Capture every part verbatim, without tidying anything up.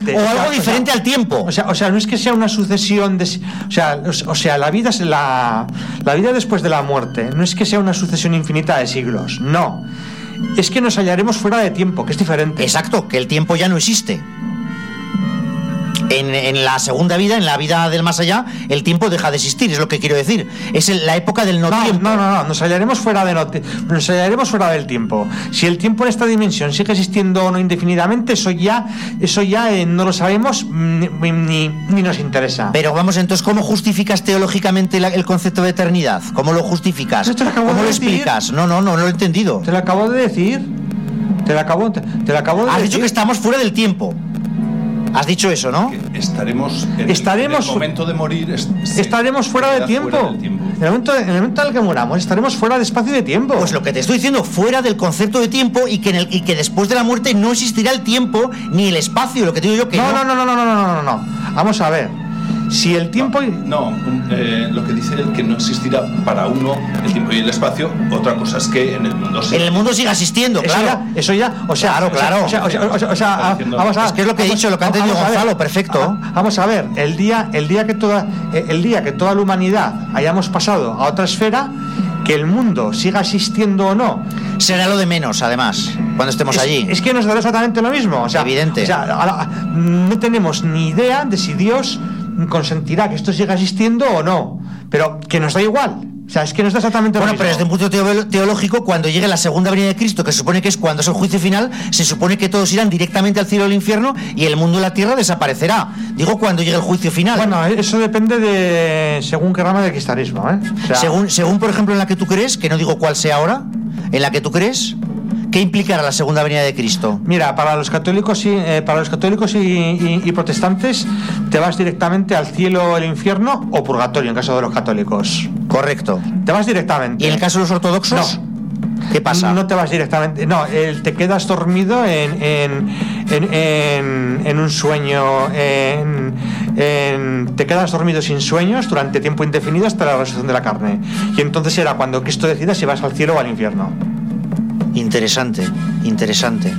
diferente. O, o algo sea, diferente o sea, al tiempo. O sea, o sea, no es que sea una sucesión de, o sea, o sea, la vida es la, la vida después de la muerte. No es que sea una sucesión infinita de siglos. No. Es que nos hallaremos fuera de tiempo, que es diferente. Exacto, que el tiempo ya no existe. En, en la segunda vida, en la vida del más allá, el tiempo deja de existir, es lo que quiero decir. Es el, la época del no, no tiempo. No, no, no, nos hallaremos fuera de no, nos hallaremos fuera del tiempo. Si el tiempo en esta dimensión sigue existiendo o no indefinidamente, eso ya, eso ya eh, no lo sabemos ni, ni, ni nos interesa. Pero vamos, entonces, ¿cómo justificas teológicamente la, el concepto de eternidad? ¿Cómo lo justificas? Esto te lo acabo ¿Cómo de lo decir. explicas? No, no, no, no lo he entendido. Te lo acabo de decir. Te lo acabo, te, te lo acabo de Has decir. dicho que estamos fuera del tiempo. Has dicho eso, ¿no? Que estaremos en, estaremos el, en el momento de morir. Es, sí, estaremos fuera de tiempo. Fuera del tiempo. En el momento, en el momento en el que muramos, estaremos fuera de espacio y de tiempo. Pues lo que te estoy diciendo, fuera del concepto de tiempo y que, en el, y que después de la muerte no existirá el tiempo ni el espacio. Lo que te digo yo que no. No, No, no, no, no, no, no, no, no. Vamos a ver. Si el tiempo... No, no eh, lo que dice él que no existirá para uno el tiempo y el espacio. Otra cosa es que en el mundo sí. En el mundo siga existiendo, Eso claro. ya, eso ya, o sea, Claro, claro. O sea, o sea, o sea, o sea, vamos a ver. Es que es lo que he dicho, lo que ha entendido vamos a ver. Gonzalo, perfecto. Vamos a ver, el día, el día que toda, el día que toda la humanidad hayamos pasado a otra esfera, que el mundo siga existiendo o no, Será lo de menos, además, cuando estemos es, allí. es que nos dará exactamente lo mismo. O sea, Evidente. O sea, ahora, no tenemos ni idea de si Dios consentirá que esto siga existiendo o no, pero que nos da igual. O sea, es que no está exactamente Bueno, lo pero mismo. desde un punto teológico, cuando llegue la segunda venida de Cristo, que se supone que es cuando es el juicio final, se supone que todos irán directamente al cielo o al infierno y el mundo y la tierra desaparecerá. Digo, cuando llegue el juicio final. Bueno, eso depende de según qué rama del cristianismo, ¿eh? O sea, según, según, por ejemplo, en la que tú crees, que no digo cuál sea ahora, en la que tú crees, ¿qué implicará la segunda venida de Cristo? Mira, para los católicos y eh, para los católicos y, y, y protestantes, te vas directamente al cielo, el infierno o purgatorio en caso de los católicos. Correcto. Te vas directamente. ¿Y en el caso de los ortodoxos? No. ¿Qué pasa? No te vas directamente. No, el, te quedas dormido en, en, en, en, en un sueño. En, en, te quedas dormido sin sueños durante tiempo indefinido hasta la resurrección de la carne. Y entonces será cuando Cristo decida si vas al cielo o al infierno. Interesante, interesante.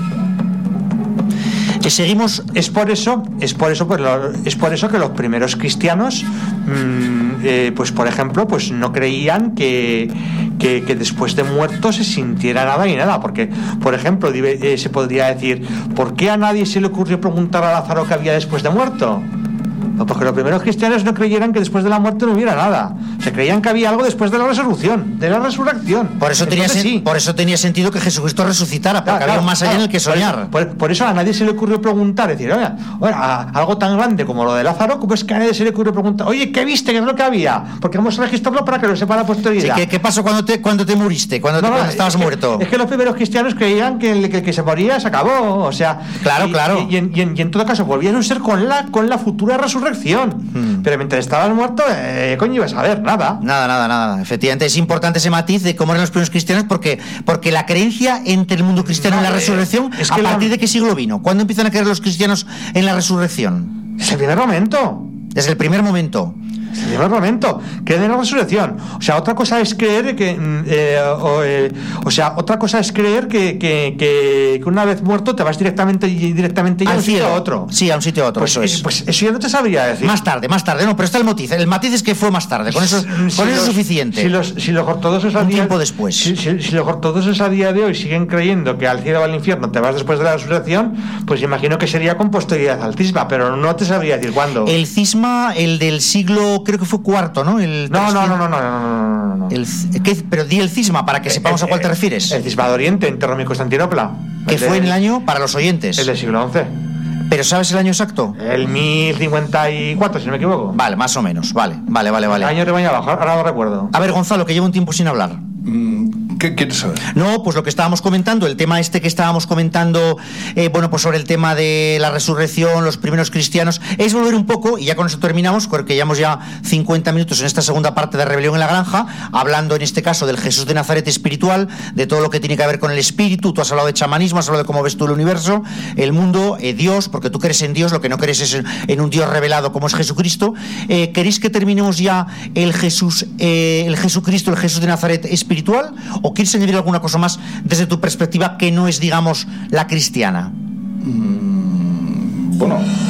Que seguimos. Es por eso, es por eso, pues, lo, es por eso que los primeros cristianos, mmm, eh, pues por ejemplo, pues no creían que, que, que después de muerto se sintiera nada y nada, porque, por ejemplo, eh, se podría decir, ¿por qué a nadie se le ocurrió preguntar a Lázaro qué había después de muerto? Porque los primeros cristianos no creyeran que después de la muerte no hubiera nada. Se creían que había algo después de la resurrección, de la resurrección. Por eso, tenía, Entonces, sen- sí. por eso tenía sentido que Jesucristo resucitara, porque Claro, había claro, un más allá claro. en el que soñar. Por, por, por eso a nadie se le ocurrió preguntar, decir, oye, oye, a, algo tan grande como lo de Lázaro, ¿cómo es que a nadie se le ocurrió preguntar, oye, ¿qué viste? ¿Qué es lo que había? Porque vamos a registrarlo para que lo sepa la Sí, posteridad. ¿qué, ¿Qué pasó cuando te, cuando te muriste? Cuando, te, No, no, cuando estabas es que, muerto. Es que los primeros cristianos creían que el que, el que se moría se acabó, o sea. Claro, y, claro. Y, y, en, y, en, y en todo caso volvían a ser con la, con la futura resurrección. Hmm. Pero mientras estabas muerto, eh, coño, ibas a ver nada. Nada, nada, nada. Efectivamente, es importante ese matiz de cómo eran los primeros cristianos, porque, porque la creencia entre el mundo cristiano No, y la eh, resurrección, es ¿a que la- partir de qué siglo vino? ¿Cuándo empiezan a creer los cristianos en la resurrección? Es el primer momento. Desde el primer momento. Es el primer momento. Creen en la resurrección. O sea, otra cosa es creer que. Eh, o, eh, o sea, otra cosa es creer que, que, que, que una vez muerto te vas directamente, directamente ya a Al un sitio cielo. a otro. Sí, a un sitio a otro, Pues, eso es. pues eso ya no te sabría decir. Más tarde, más tarde, no, pero está el matiz. El matiz es que fue más tarde, con eso, Si con eso los- es suficiente. Si los, si los ortodoxos a Un día, tiempo después. Si, si- si los ortodoxos a día de hoy siguen creyendo que al cielo o al infierno te vas después de la resurrección, pues imagino que sería con posteridad altísima, pero no te sabría decir cuándo. El cisma, el del siglo, creo que fue cuarto, ¿no? El No, no, no, no, no, no, no, no, no. El, ¿qué? Pero di el cisma para que sepamos El- a cuál te el- refieres. El cisma de Oriente, en Roma y Constantinopla. Que El de- fue en el año, para los oyentes. El del siglo once. Pero ¿sabes el año exacto? El mil cincuenta y cuatro, si no me equivoco. Vale, más o menos. Vale, vale, vale, vale. Año arriba y abajo, ahora lo recuerdo. A ver, Gonzalo, que llevo un tiempo sin hablar. Mm, ¿Qué quieres saber? No, pues lo que estábamos comentando, el tema este que estábamos comentando, eh, bueno, pues sobre el tema de la resurrección, los primeros cristianos, es volver un poco, y ya con eso terminamos, porque llevamos ya cincuenta minutos en esta segunda parte de Rebelión en la Granja, hablando en este caso del Jesús de Nazaret espiritual, de todo lo que tiene que ver con el espíritu. Tú has hablado de chamanismo, has hablado de cómo ves tú el universo, el mundo, eh, Dios, porque tú crees en Dios, lo que no crees es en, en un Dios revelado como es Jesucristo. Eh, ¿Queréis que terminemos ya el Jesús, eh, el Jesucristo, el Jesús de Nazaret espiritual? ¿O quieres añadir alguna cosa más desde tu perspectiva que no es, digamos, la cristiana? Mm, bueno,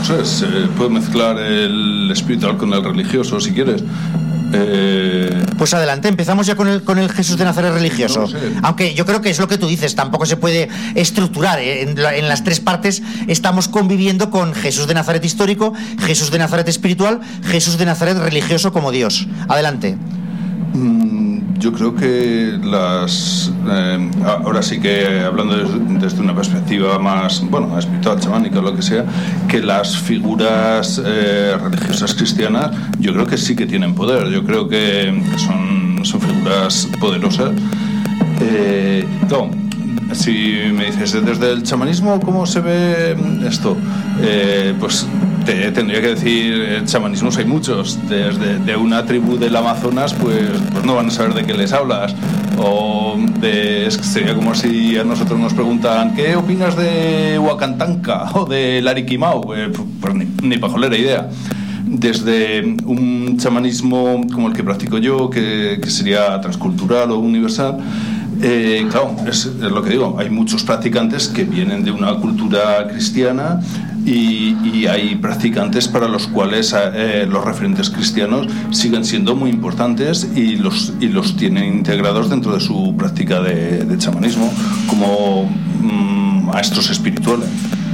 sé, se puede mezclar el espiritual con el religioso, si quieres. Eh... Pues adelante, empezamos ya con el, con el Jesús de Nazaret religioso. No sé. Aunque yo creo que es lo que tú dices, tampoco se puede estructurar. ¿eh? En, la, en las tres partes estamos conviviendo con Jesús de Nazaret histórico, Jesús de Nazaret espiritual, Jesús de Nazaret religioso como Dios. Adelante. Yo creo que las eh, ahora sí que hablando desde, desde una perspectiva más, bueno, espiritual, chamánica, lo que sea, que las figuras eh, religiosas cristianas, yo creo que sí que tienen poder. Yo creo que son, son figuras poderosas. Eh, no, si me dices desde el chamanismo cómo se ve esto, eh, pues te tendría que decir, chamanismos hay muchos. Desde de una tribu del Amazonas, pues, pues no van a saber de qué les hablas. O de, es que sería como si a nosotros nos preguntan ¿qué opinas de Huacantanca o de Lariquimau? Eh, pues ni, ni pajolera idea. Desde un chamanismo como el que practico yo, que, que sería transcultural o universal, Eh, claro, es, es lo que digo, hay muchos practicantes que vienen de una cultura cristiana y, y hay practicantes para los cuales eh, los referentes cristianos siguen siendo muy importantes y los, y los tienen integrados dentro de su práctica de, de chamanismo como mmm, maestros espirituales.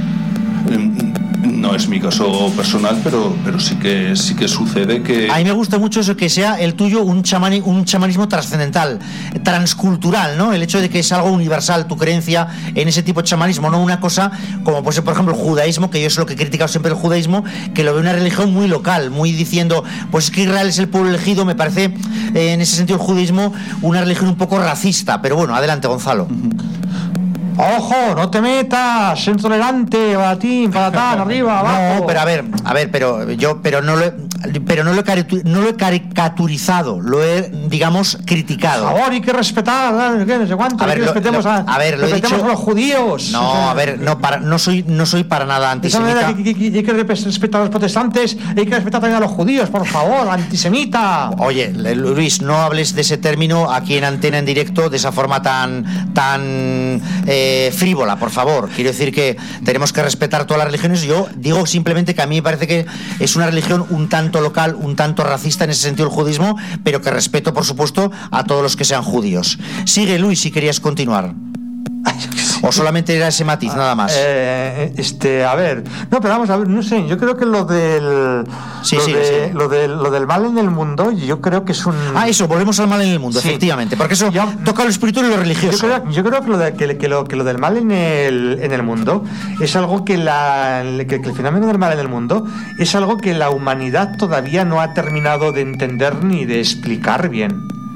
No es mi caso personal, pero, pero sí que sí que sucede que... A mí me gusta mucho eso, que sea el tuyo un, chamani, un chamanismo trascendental, transcultural, ¿no? El hecho de que es algo universal, tu creencia en ese tipo de chamanismo, no una cosa como puede ser, por ejemplo, el judaísmo, que yo es lo que he criticado siempre el judaísmo, que lo ve una religión muy local, muy diciendo, pues es que Israel es el pueblo elegido. Me parece, eh, en ese sentido, el judaísmo una religión un poco racista, pero bueno, adelante, Gonzalo. Uh-huh. ¡Ojo! ¡No te metas! ¡Intolerante! ¡Baratín! ¡Patatán! ¡Arriba! ¡Abajo! No, pero a ver, a ver, pero yo pero no lo he, pero no lo he, no lo he caricaturizado, lo he, digamos, criticado. Por favor, hay que respetar, no sé, no sé cuánto. A ver, que lo, respetemos lo, a, a ver, lo he dicho, a los judíos. No, a ver, no, para, no soy no soy para nada antisemita. Hay que, que, hay que respetar a los protestantes, hay que respetar también a los judíos, por favor, antisemita. Oye, Luis, no hables de ese término aquí en Antena en directo de esa forma tan tan eh, frívola, por favor. Quiero decir que tenemos que respetar todas las religiones. Yo digo simplemente que a mí me parece que es una religión un tanto local, un tanto racista en ese sentido el judismo, pero que respeto, por supuesto, a todos los que sean judíos. Sigue, Luis, si querías continuar. ¿O solamente era ese matiz, nada más? Eh, este, a ver, no, pero vamos a ver, no sé, yo creo que lo del sí, lo, sí, de, sí. lo del lo del mal en el mundo, yo creo que es un ah, eso, volvemos al mal en el mundo, sí. Efectivamente, porque eso yo, toca lo espiritual y lo religioso. Yo creo, yo creo que, lo de, que, que, lo, que lo del mal en el en el mundo es algo que la que, que el fenómeno del mal en el mundo es algo que la humanidad todavía no ha terminado de entender ni de explicar bien.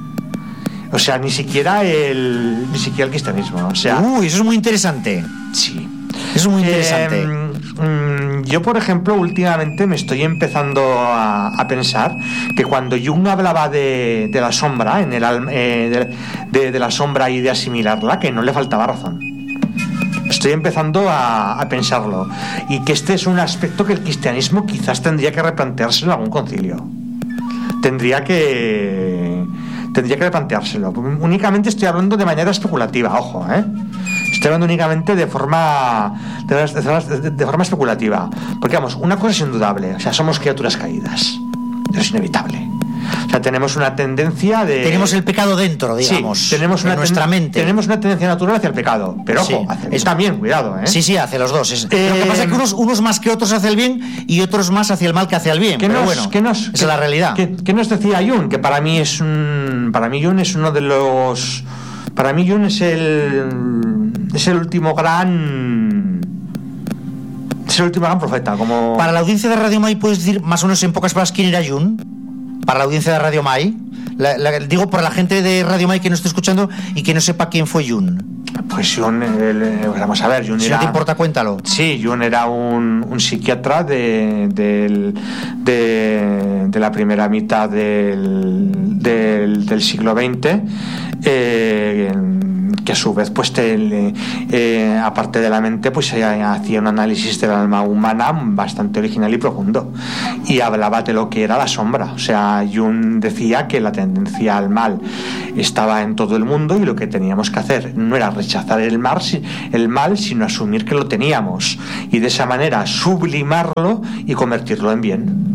O sea, ni siquiera el ni siquiera el cristianismo. O sea, uy, eso es muy interesante. Sí. Eso es muy interesante. Eh, yo, por ejemplo, últimamente me estoy empezando a, a pensar que cuando Jung hablaba de, de la sombra, en el eh, de, de, de la sombra y de asimilarla, que no le faltaba razón. Estoy empezando a, a pensarlo. Y que este es un aspecto que el cristianismo quizás tendría que replantearse en algún concilio. Tendría que... Tendría que replanteárselo. Únicamente estoy hablando de manera especulativa, ojo, ¿eh? Estoy hablando únicamente de forma de, de, de forma especulativa. Porque, vamos, una cosa es indudable. O sea, somos criaturas caídas. Eso es inevitable. O sea, tenemos una tendencia de... Tenemos el pecado dentro, digamos. Sí, tenemos una en nuestra ten... mente. Tenemos una tendencia natural hacia el pecado. Pero, ojo, sí, hacia... es... también, cuidado, ¿eh? Sí, sí, hacia los dos. Es... Eh... Lo que pasa es que unos, unos más que otros hacia el bien y otros más hacia el mal que hacia el bien. Pero nos, bueno, nos, esa que, es la realidad. ¿Qué que nos decía Jung? Que para mí es un... Para mí Jung es uno de los... Para mí Jung es el... Es el último gran... Es el último gran profeta, como... Para la audiencia de Radio Mai, ¿puedes decir más o menos en pocas palabras quién era Jung? Para la audiencia de Radio Mai. La, la, digo por la gente de Radio Mai que no esté escuchando y que no sepa quién fue Jung. Pues Jung, el, vamos a ver, Jung si era... no te importa, cuéntalo. Sí, Jung era un, un psiquiatra de, de, de, de la primera mitad del, del, del siglo veinte, eh, que a su vez pues te, eh, aparte de la mente pues eh, hacía un análisis del alma humana bastante original y profundo, y hablaba de lo que era la sombra. O sea, Jung decía que la tendencia al mal estaba en todo el mundo y lo que teníamos que hacer no era rechazar el mal, el mal sino asumir que lo teníamos y de esa manera sublimarlo y convertirlo en bien.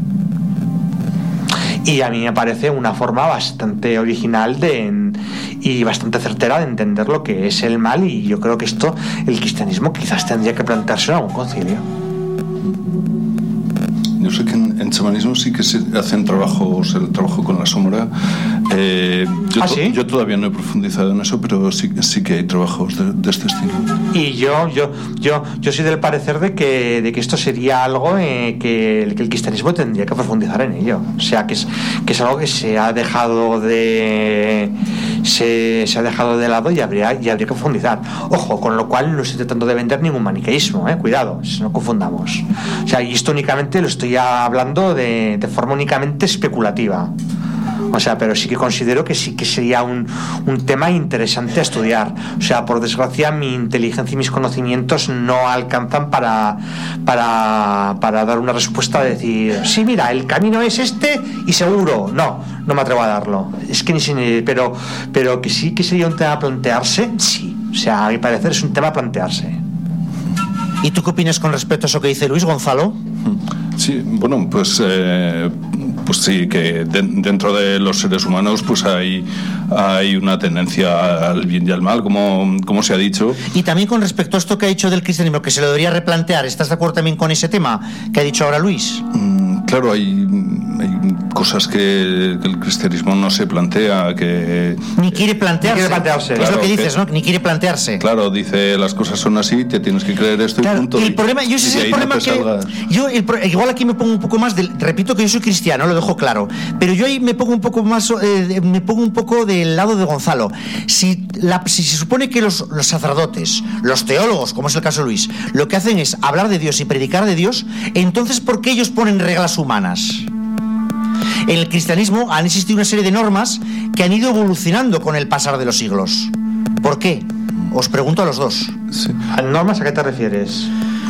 Y a mí me parece una forma bastante original de, y bastante certera de entender lo que es el mal, y yo creo que esto el cristianismo quizás tendría que plantearse en algún concilio. Yo sé que en, en chamanismo sí que se hacen trabajos, el trabajo con la sombra. Eh, yo, ¿Ah, sí? yo todavía no he profundizado en eso, pero sí, sí que hay trabajos de, de este estilo. Y yo, yo, yo, yo soy del parecer de que, de que esto sería algo eh, que, el, que el cristianismo tendría que profundizar en ello. O sea, que es, que es algo que se ha dejado de se, se ha dejado de lado y habría, y habría que profundizar. Ojo, con lo cual no estoy tratando de vender ningún maniqueísmo, eh, cuidado, no confundamos. O sea, y esto únicamente lo estoy hablando de, de forma únicamente especulativa. O sea, pero sí que considero que sí que sería un, un tema interesante a estudiar. O sea, por desgracia mi inteligencia y mis conocimientos no alcanzan para, para, para dar una respuesta de decir, sí, mira, el camino es este y seguro. No, no me atrevo a darlo. Es que ni si, pero, pero que sí que sería un tema a plantearse, sí. O sea, a mi parecer es un tema a plantearse. ¿Y tú qué opinas con respecto a eso que dice Luis Gonzalo? Sí, bueno, pues eh, pues sí, que de, dentro de los seres humanos pues hay, hay una tendencia al bien y al mal, como, como se ha dicho. Y también con respecto a esto que ha dicho del cristianismo, que se lo debería replantear, ¿estás de acuerdo también con ese tema que ha dicho ahora Luis? Mm, claro, hay, hay cosas que, que el cristianismo no se plantea, que... Ni quiere plantearse. Ni quiere plantearse. Es claro, lo que dices, que, ¿no? Ni quiere plantearse. Claro, dice, las cosas son así, te tienes que creer esto, claro, y punto. Y el problema, yo ese es el problema no que... Salgas. Yo, el, igual aquí me pongo un poco más del... Repito que yo soy cristiano, lo dejo claro. Pero yo ahí me pongo un poco más... Eh, me pongo un poco del lado de Gonzalo. Si, la, si se supone que los, los sacerdotes, los teólogos, como es el caso de Luis, lo que hacen es hablar de Dios y predicar de Dios, entonces ¿por qué ellos ponen reglas humanas? En el cristianismo han existido una serie de normas que han ido evolucionando con el pasar de los siglos. ¿Por qué? Os pregunto a los dos. Sí. ¿Normas a qué te refieres?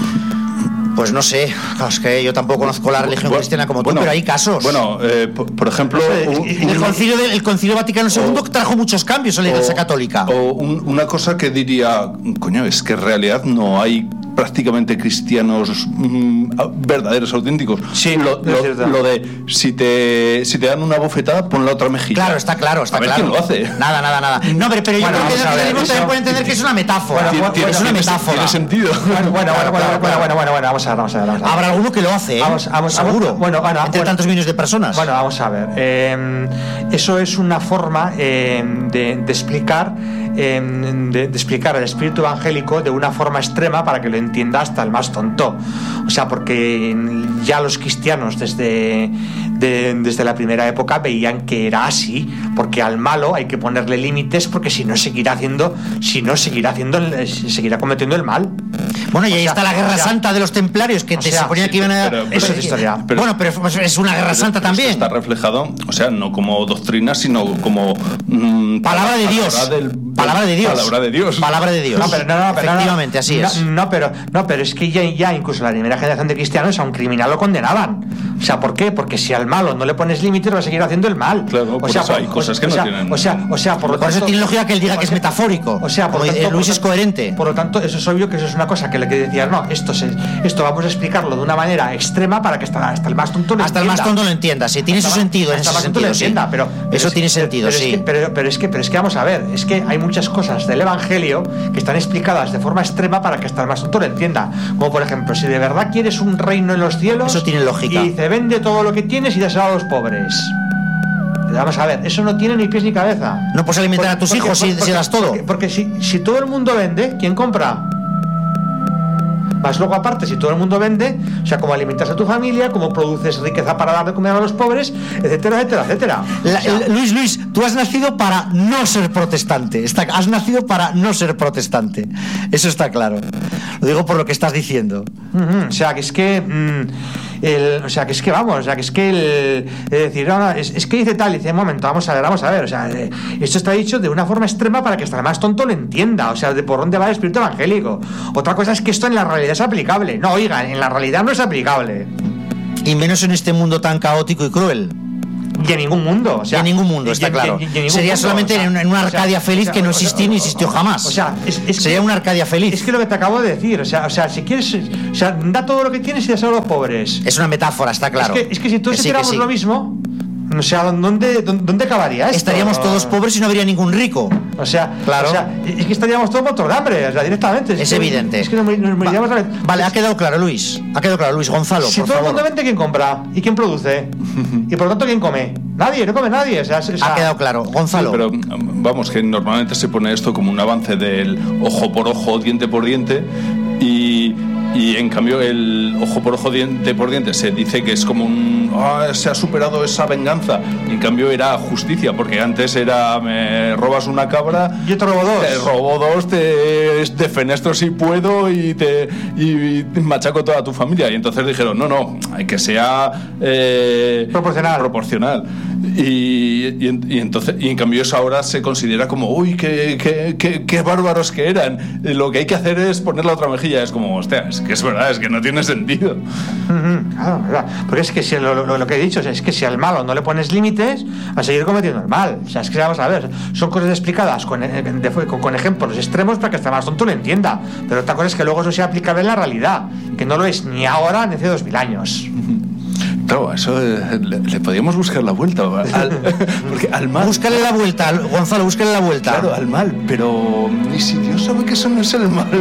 Pues no sé, es que yo tampoco conozco la religión bueno, cristiana como tú, bueno, pero hay casos. Bueno, eh, por, por ejemplo... No sé, un, el, concilio de, el Concilio Vaticano segundo o, trajo muchos cambios a la Iglesia o, Católica. O un, una cosa que diría, coño, es que en realidad no hay prácticamente cristianos mmm, verdaderos, auténticos. Sí, lo, lo, lo de si te si te dan una bofetada, pon la otra mejilla. Claro, está claro, está a ver claro. ¿Quién lo hace? Nada, nada, nada. No, pero, pero bueno, yo creo que el cristianismo también puede entender que es una metáfora. Tiene, bueno, es una metáfora. Tiene sentido. Bueno, bueno, bueno, bueno, bueno, bueno, bueno, bueno, vamos a ver, vamos a ver. Vamos a ver. Habrá alguno que lo hace, ¿eh? Vamos, vamos, seguro. Vamos, bueno, bueno, entre bueno, tantos millones de personas. Bueno, vamos a ver. Eh, eso es una forma eh, de, de explicar eh, de, de explicar el espíritu evangélico de una forma extrema para que lo entienda hasta el más tonto. O sea, porque ya los cristianos desde, de, desde la primera época veían que era así, porque al malo hay que ponerle límites, porque si no seguirá haciendo, si no seguirá haciendo, seguirá cometiendo el mal. Bueno, y ahí o sea, está la guerra o sea, santa de los templarios, que te suponía sí, que iban a... Pero, eso pero, es historia. Pero, bueno, pero es una guerra santa también. Está reflejado, o sea, no como doctrina, sino como... Mmm, palabra de Dios. Palabra, del, del, palabra de Dios. Palabra de Dios. Palabra de Dios. No, pero no, no, pero efectivamente, no, así no, es. No, pero, no, pero es que ya, ya incluso la primera generación de cristianos a un criminal lo condenaban. O sea, ¿por qué? Porque si al malo no le pones límites va a seguir haciendo el mal. Claro, o por sea, eso por, hay cosas o, que o no sea, tienen... O sea, o sea, por lo por tanto... eso tiene lógica que él diga que es metafórico. O sea, por como tanto, Luis por, es coherente. Por lo tanto, eso es obvio que eso es una cosa que le que decía, no, esto, se, esto vamos a explicarlo de una manera extrema para que hasta, hasta el más tonto lo hasta entienda. Hasta el más tonto lo entienda, sí, tiene hasta su sentido en ese sentido, lo entienda, sí. pero, pero eso es, tiene sentido, pero sí. Es que, pero, pero, es que, pero es que vamos a ver, es que hay muchas cosas del Evangelio que están explicadas de forma extrema para que hasta el más tonto lo entienda. Como por ejemplo, si de verdad quieres un reino en los cielos, eso tiene lógica. Y dice, vende todo lo que tienes y dáselo a los pobres. Vamos a ver, eso no tiene ni pies ni cabeza. No puedes alimentar porque, a tus porque, hijos porque, si, porque, si das todo. Porque, porque si, si todo el mundo vende, ¿quién compra? Más luego aparte, si todo el mundo vende, o sea, cómo alimentas a tu familia, cómo produces riqueza para dar de comer a los pobres, etcétera, etcétera, etcétera. La, o sea, el, Luis, Luis, tú has nacido para no ser protestante. Está, has nacido para no ser protestante. Eso está claro. Lo digo por lo que estás diciendo. Uh-huh, o sea, que es que... Mmm, el, o sea, que es que vamos, o sea, que es que el, es decir, no, no, es, es que dice tal, dice, un momento, vamos a ver, vamos a ver, o sea, eh, esto está dicho de una forma extrema para que hasta el más tonto lo entienda, o sea, de por dónde va el espíritu evangélico. Otra cosa es que esto en la realidad es aplicable. No, oigan, en la realidad no es aplicable. Y menos en este mundo tan caótico y cruel. Y en ningún mundo, o sea, y en ningún mundo, está y, claro. Y, y, y en Sería mundo, solamente o sea, en una, en una Arcadia o sea, feliz, o sea, que no existió o sea, ni existió jamás. O sea, es, es sería que, una Arcadia feliz. Es que lo que te acabo de decir, o sea, o sea, si quieres, o sea, da todo lo que tienes y dáselo a los pobres. Es una metáfora, está claro. Es que, es que si todos sí, hiciéramos sí. lo mismo, o sea, ¿dónde, dónde acabaría esto? Estaríamos todos pobres y no habría ningún rico. O sea, claro. O sea, es que estaríamos todos muertos de hambre, o sea, directamente. Es, es que, evidente. Es que nos, nos moriríamos Va, Vale, ha quedado claro, Luis. Ha quedado claro, Luis Gonzalo. Si por todo favor. el mundo vende, ¿quién compra? ¿Y quién produce? Y por lo tanto, ¿quién come? Nadie, no come nadie. O sea, o sea, ha quedado claro, Gonzalo. Sí, pero vamos, que normalmente se pone esto como un avance del ojo por ojo, diente por diente, y. Y en cambio el ojo por ojo, diente por diente se dice que es como un oh, se ha superado esa venganza, y en cambio era justicia, porque antes era me robas una cabra, yo te robo dos, te robo dos, te defenestro si puedo y te y, y machaco toda tu familia. Y entonces dijeron no, no, hay que sea eh, proporcional proporcional y, y, y entonces y en cambio eso ahora se considera como uy, qué, qué, qué, qué bárbaros que eran, lo que hay que hacer es poner la otra mejilla. Es como, hostia, es que es verdad, es que no tiene sentido. Uh-huh, claro, verdad. Porque es que si lo, lo, lo que he dicho, o sea, es que si al malo no le pones límites, va a seguir cometiendo el mal. O sea, es que vamos a ver, son cosas explicadas con, de, con, con ejemplos extremos para que hasta más tonto lo entienda. Pero otra cosa es que luego eso sea aplicable en la realidad, que no lo es ni ahora ni hace dos mil años. Claro, eso eh, le, le podíamos buscar la vuelta al, porque al mal. Búscale la vuelta, Gonzalo, búscale la vuelta. Claro, al mal, pero ¿y si Dios sabe que eso no es el mal?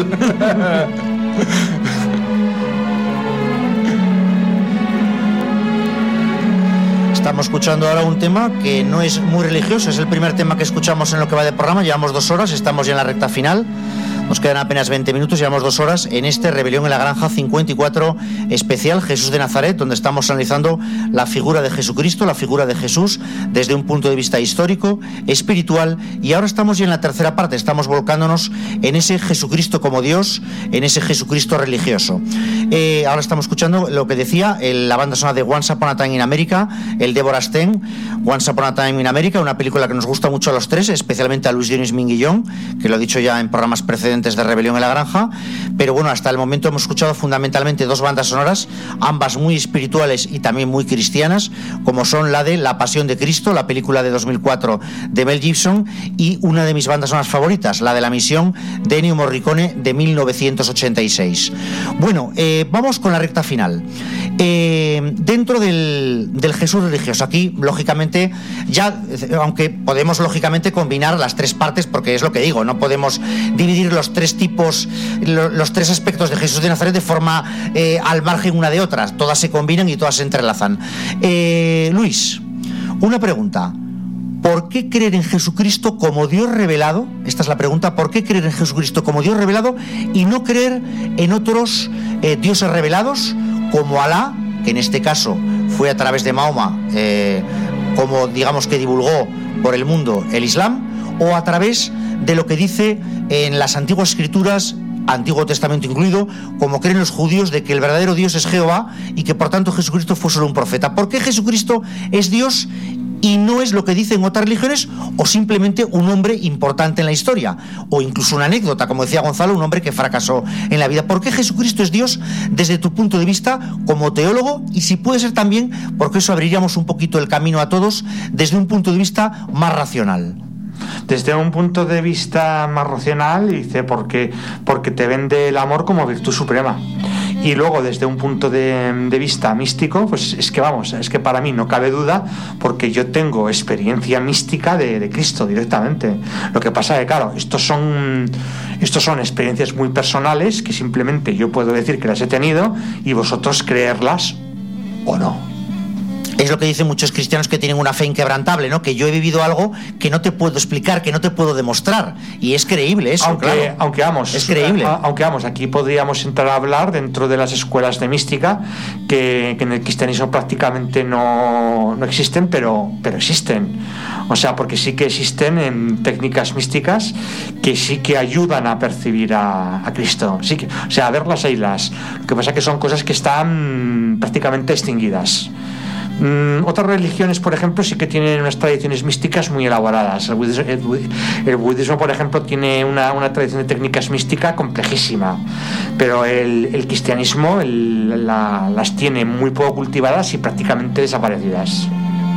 Estamos escuchando ahora un tema que no es muy religioso, es el primer tema que escuchamos en lo que va de programa. Llevamos dos horas, estamos ya en la recta final. Nos quedan apenas veinte minutos, llevamos dos horas en este Rebelión en la Granja cincuenta y cuatro especial Jesús de Nazaret, donde estamos analizando la figura de Jesucristo, la figura de Jesús desde un punto de vista histórico, espiritual, y ahora estamos ya en la tercera parte, estamos volcándonos en ese Jesucristo como Dios, en ese Jesucristo religioso. Eh, ahora estamos escuchando lo que decía el, la banda sonora de Once Upon a Time in America, el Deborah Sten, Once Upon a Time in America, una película que nos gusta mucho a los tres, especialmente a Luis Dionis Minguillón, que lo ha dicho ya en programas precedentes de Rebelión en la Granja, pero bueno, hasta el momento hemos escuchado fundamentalmente dos bandas sonoras, ambas muy espirituales y también muy cristianas, como son la de La Pasión de Cristo, la película de dos mil cuatro de Mel Gibson, y una de mis bandas sonoras favoritas, la de La Misión de Ennio Morricone de mil novecientos ochenta y seis. Bueno, eh, vamos con la recta final. Eh, dentro del, del Jesús religioso, aquí lógicamente ya, aunque podemos lógicamente combinar las tres partes, porque es lo que digo, no podemos dividir los tres tipos, lo, los tres aspectos de Jesús de Nazaret de forma eh, al margen una de otras, todas se combinan y todas se entrelazan. eh, Luis, una pregunta: ¿por qué creer en Jesucristo como Dios revelado? Esta es la pregunta. ¿Por qué creer en Jesucristo como Dios revelado y no creer en otros eh, dioses revelados como Alá, que en este caso fue a través de Mahoma, eh, como digamos que divulgó por el mundo el Islam, o a través de lo que dice en las antiguas escrituras, Antiguo Testamento incluido, como creen los judíos, de que el verdadero Dios es Jehová y que por tanto Jesucristo fue solo un profeta? ¿Por qué Jesucristo es Dios y no es lo que dicen otras religiones, o simplemente un hombre importante en la historia, o incluso una anécdota, como decía Gonzalo, un hombre que fracasó en la vida? ¿Por qué Jesucristo es Dios desde tu punto de vista como teólogo? Y si puede ser también, porque eso abriríamos un poquito el camino a todos desde un punto de vista más racional. Desde un punto de vista más racional, dice, porque, porque te vende el amor como virtud suprema. Y luego, desde un punto de, de vista místico, pues es que vamos, es que para mí no cabe duda, porque yo tengo experiencia mística de, de Cristo directamente. Lo que pasa es que, claro, estos son, estos son experiencias muy personales que simplemente yo puedo decir que las he tenido y vosotros creerlas o no. Esa es lo que dicen muchos cristianos que tienen una fe inquebrantable, ¿no? Que yo he vivido algo que no te puedo explicar, que no te puedo demostrar, y es creíble eso, aunque, claro. Aunque vamos, es creíble. Aunque vamos, aquí podríamos entrar a hablar dentro de las escuelas de mística que, que en el cristianismo prácticamente no, no existen, pero, pero existen. O sea, porque sí que existen en técnicas místicas que sí que ayudan a percibir a, a Cristo. Sí que, o sea, a verlas haylas. Lo que pasa es que son cosas que están prácticamente extinguidas. Mm, otras religiones, por ejemplo, sí que tienen unas tradiciones místicas muy elaboradas. El budismo, el budismo, el budismo por ejemplo, tiene una, una tradición de técnicas místicas complejísima, pero el, el cristianismo el, la, las tiene muy poco cultivadas y prácticamente desaparecidas.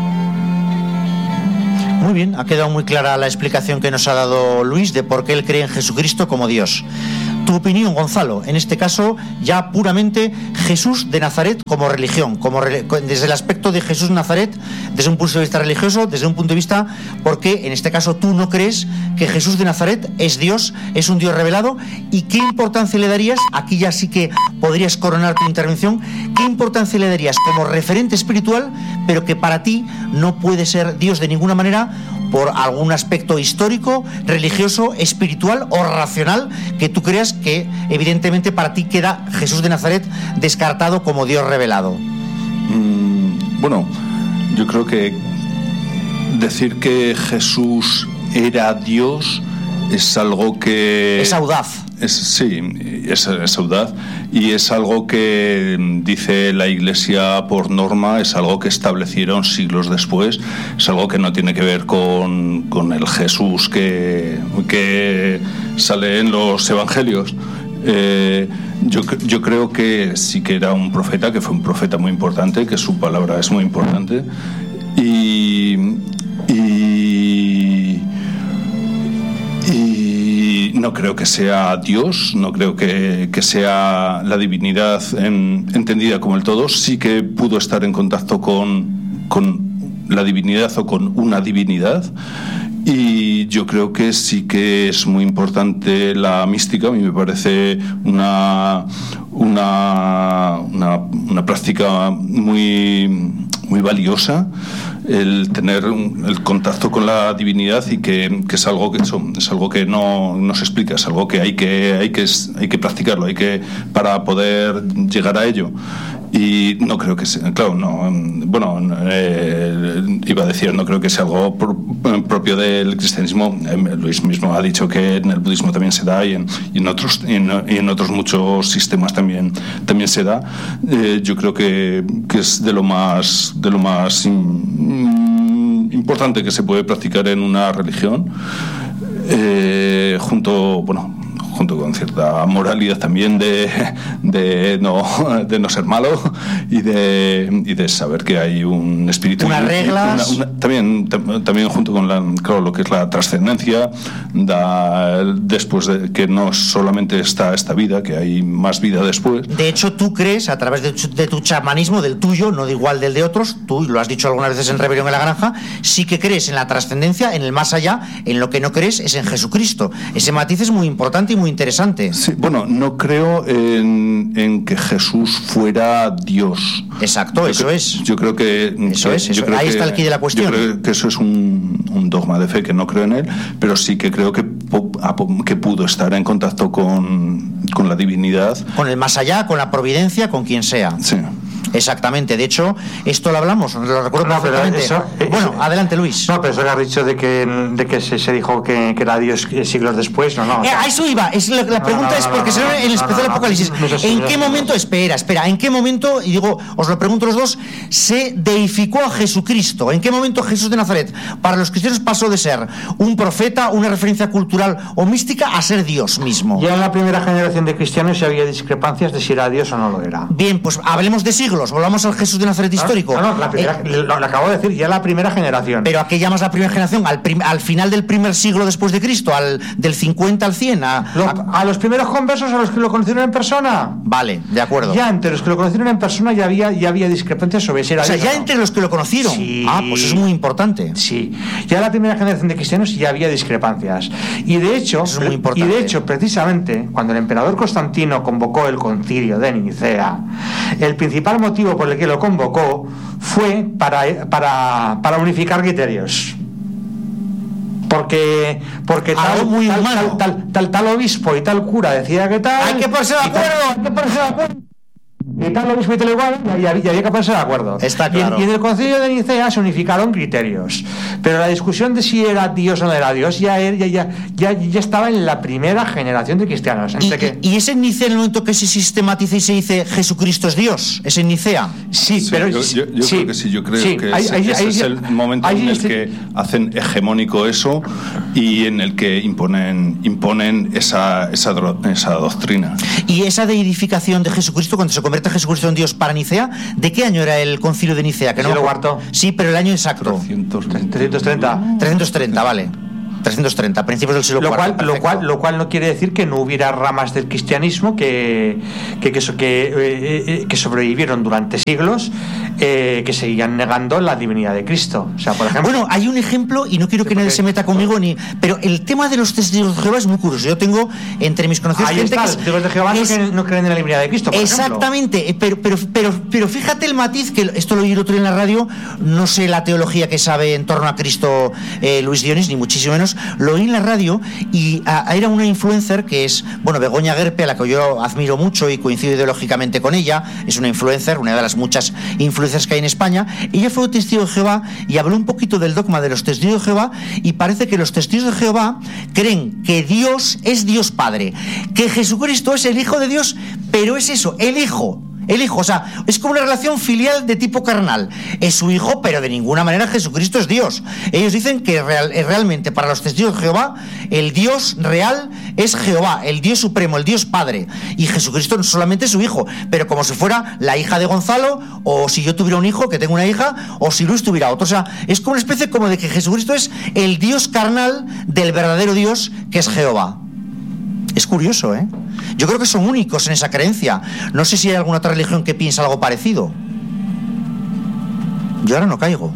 Muy bien, ha quedado muy clara la explicación que nos ha dado Luis de por qué él cree en Jesucristo como Dios. Tu opinión, Gonzalo, en este caso ya puramente Jesús de Nazaret como religión, como re, desde el aspecto de Jesús de Nazaret, desde un punto de vista religioso, desde un punto de vista, porque en este caso tú no crees que Jesús de Nazaret es Dios, es un Dios revelado, y qué importancia le darías, aquí ya sí que podrías coronar tu intervención, qué importancia le darías como referente espiritual, pero que para ti no puede ser Dios de ninguna manera, por algún aspecto histórico, religioso, espiritual o racional que tú creas que evidentemente para ti queda Jesús de Nazaret descartado como Dios revelado. Mm, bueno, yo creo que decir que Jesús era Dios es algo que... Es audaz. Es, sí, es, es audaz, y es algo que dice la Iglesia por norma, es algo que establecieron siglos después, es algo que no tiene que ver con, con el Jesús que, que sale en los Evangelios. Eh, yo, yo creo que sí que era un profeta, que fue un profeta muy importante, que su palabra es muy importante, y... y Y no creo que sea Dios, no creo que, que sea la divinidad en, entendida como el todo. Sí que pudo estar en contacto con, con la divinidad o con una divinidad. Y yo creo que sí que es muy importante la mística. A mí me parece una, una, una, una práctica muy, muy valiosa, el tener el contacto con la divinidad, y que, que es algo que eso, es algo que no, no se explica, es algo que hay que hay que hay que practicarlo, hay que para poder llegar a ello. Y no creo que sea, claro, no, bueno, eh, iba a decir, no creo que sea algo pro, propio del cristianismo. Eh, Luis mismo ha dicho que en el budismo también se da, y en, y en otros y en, y en otros muchos sistemas también también se da. Eh, yo creo que, que es de lo más de lo más in, importante que se puede practicar en una religión, eh, junto, bueno, junto con cierta moralidad también de, de, no, de no ser malo, y de, y de saber que hay un espíritu. Unas reglas. Una, una, también, también junto con la, claro, lo que es la trascendencia, da, después de que no solamente está esta vida, que hay más vida después. De hecho, tú crees, a través de, de tu chamanismo, del tuyo, no de igual del de otros, tú lo has dicho algunas veces en Rebelión en la Granja, sí que crees en la trascendencia, en el más allá. En lo que no crees es en Jesucristo. Ese matiz es muy importante y muy interesante. Sí, bueno, no creo en, en que Jesús fuera Dios. Exacto, yo eso creo, es. Yo creo que... Eso que, es, eso. Yo creo ahí que, está el quid de la cuestión. Yo creo que eso es un, un dogma de fe, que no creo en él, pero sí que creo que, que pudo estar en contacto con, con la divinidad. Con el más allá, con la providencia, con quien sea. Sí. Exactamente, de hecho, esto lo hablamos, lo recuerdo no, perfectamente. Eso, bueno, eso, adelante, Luis. No, pero eso que has dicho de que, de que se, se dijo que, que era Dios siglos después, no, no. O sea, eh, a eso iba, es la, la pregunta no, no, es porque no, no, en el especial no, Apocalipsis, no, no, no, ¿en qué momento, espera, espera, en qué momento, y digo, os lo pregunto los dos, se deificó a Jesucristo? ¿En qué momento Jesús de Nazaret, para los cristianos, pasó de ser un profeta, una referencia cultural o mística, a ser Dios mismo? Ya en la primera generación de cristianos ya había discrepancias de si era Dios o no lo era. Bien, pues hablemos de siglos, volvamos al Jesús de Nazaret histórico. No, no, la primera, eh, lo, lo acabo de decir, ya la primera generación. ¿Pero a qué llamas la primera generación? ¿Al, prim, al final del primer siglo después de Cristo? ¿Al del cincuenta al cien? A, lo, a, a los primeros conversos, a los que lo conocieron en persona. Vale, de acuerdo. Ya entre los que lo conocieron en persona ya había, ya había discrepancias sobre si era O sea, Dios ya o no. entre los que lo conocieron. Sí. Ah, pues es muy importante. Sí. Ya en la primera generación de cristianos ya había discrepancias. Y de hecho, es muy importante. Y de hecho, precisamente, cuando el emperador Constantino convocó el concilio de Nicea, el principal motivo por el que lo convocó fue para, para, para unificar criterios. Porque, porque tal, muy tal, tal, tal, tal, tal obispo y tal cura decía que tal. Hay que ponerse de acuerdo, hay que ponerse de acuerdo. Y tal obispo y tal igual, y había, había que ponerse de acuerdo. Está claro. Y en, y en el concilio de Nicea se unificaron criterios. Pero la discusión de si era Dios o no era Dios ya, ya, ya, ya, ya estaba en la primera generación de cristianos. ¿Y, que... y es en Nicea el momento que se sistematiza y se dice Jesucristo es Dios? ¿Es en Nicea? Sí, sí, pero yo, yo, yo sí, creo que sí, yo creo sí, que hay, ese, hay, ese hay, es el momento hay, en el hay, que hacen hegemónico eso y en el que imponen imponen esa, esa, esa doctrina. Y esa deidificación de Jesucristo, cuando se convierte Jesucristo en Dios para Nicea, ¿de qué año era el concilio de Nicea? Que no lo cuarto. Sí, pero el año exacto. trescientos treinta. trescientos treinta, vale. trescientos treinta, principios del siglo lo cuarto. Cual, lo, cual, lo cual no quiere decir que no hubiera ramas del cristianismo que, que, que, que, eh, eh, que sobrevivieron durante siglos, eh, que seguían negando la divinidad de Cristo. O sea, por ejemplo, bueno, hay un ejemplo, y no quiero que sí, nadie se meta conmigo, ni pero el tema de los testigos de Jehová es muy curioso. Yo tengo entre mis conocidos ahí gente está, que los testigos de Jehová es, no creen en la divinidad de Cristo, por exactamente, pero, pero, pero, pero fíjate el matiz, que esto lo oí el otro día en la radio, no sé la teología que sabe en torno a Cristo eh, Luis Dionis, ni muchísimo menos, lo oí en la radio y a, era una influencer que es, bueno, Begoña Gerpe, a la que yo admiro mucho y coincido ideológicamente con ella, es una influencer, una de las muchas influencers que hay en España. Ella fue testigo de Jehová y habló un poquito del dogma de los testigos de Jehová, y parece que los testigos de Jehová creen que Dios es Dios Padre, que Jesucristo es el Hijo de Dios, pero es eso, el Hijo. El hijo, o sea, es como una relación filial de tipo carnal. Es su hijo, pero de ninguna manera Jesucristo es Dios. Ellos dicen que real, realmente para los testigos de Jehová, el Dios real es Jehová, el Dios supremo, el Dios Padre. Y Jesucristo no solamente es su hijo, pero como si fuera la hija de Gonzalo, o si yo tuviera un hijo, que tengo una hija, o si Luis tuviera otro. O sea, es como una especie como de que Jesucristo es el Dios carnal del verdadero Dios, que es Jehová. Es curioso, ¿eh? Yo creo que son únicos en esa creencia. No sé si hay alguna otra religión que piensa algo parecido. Yo ahora no caigo.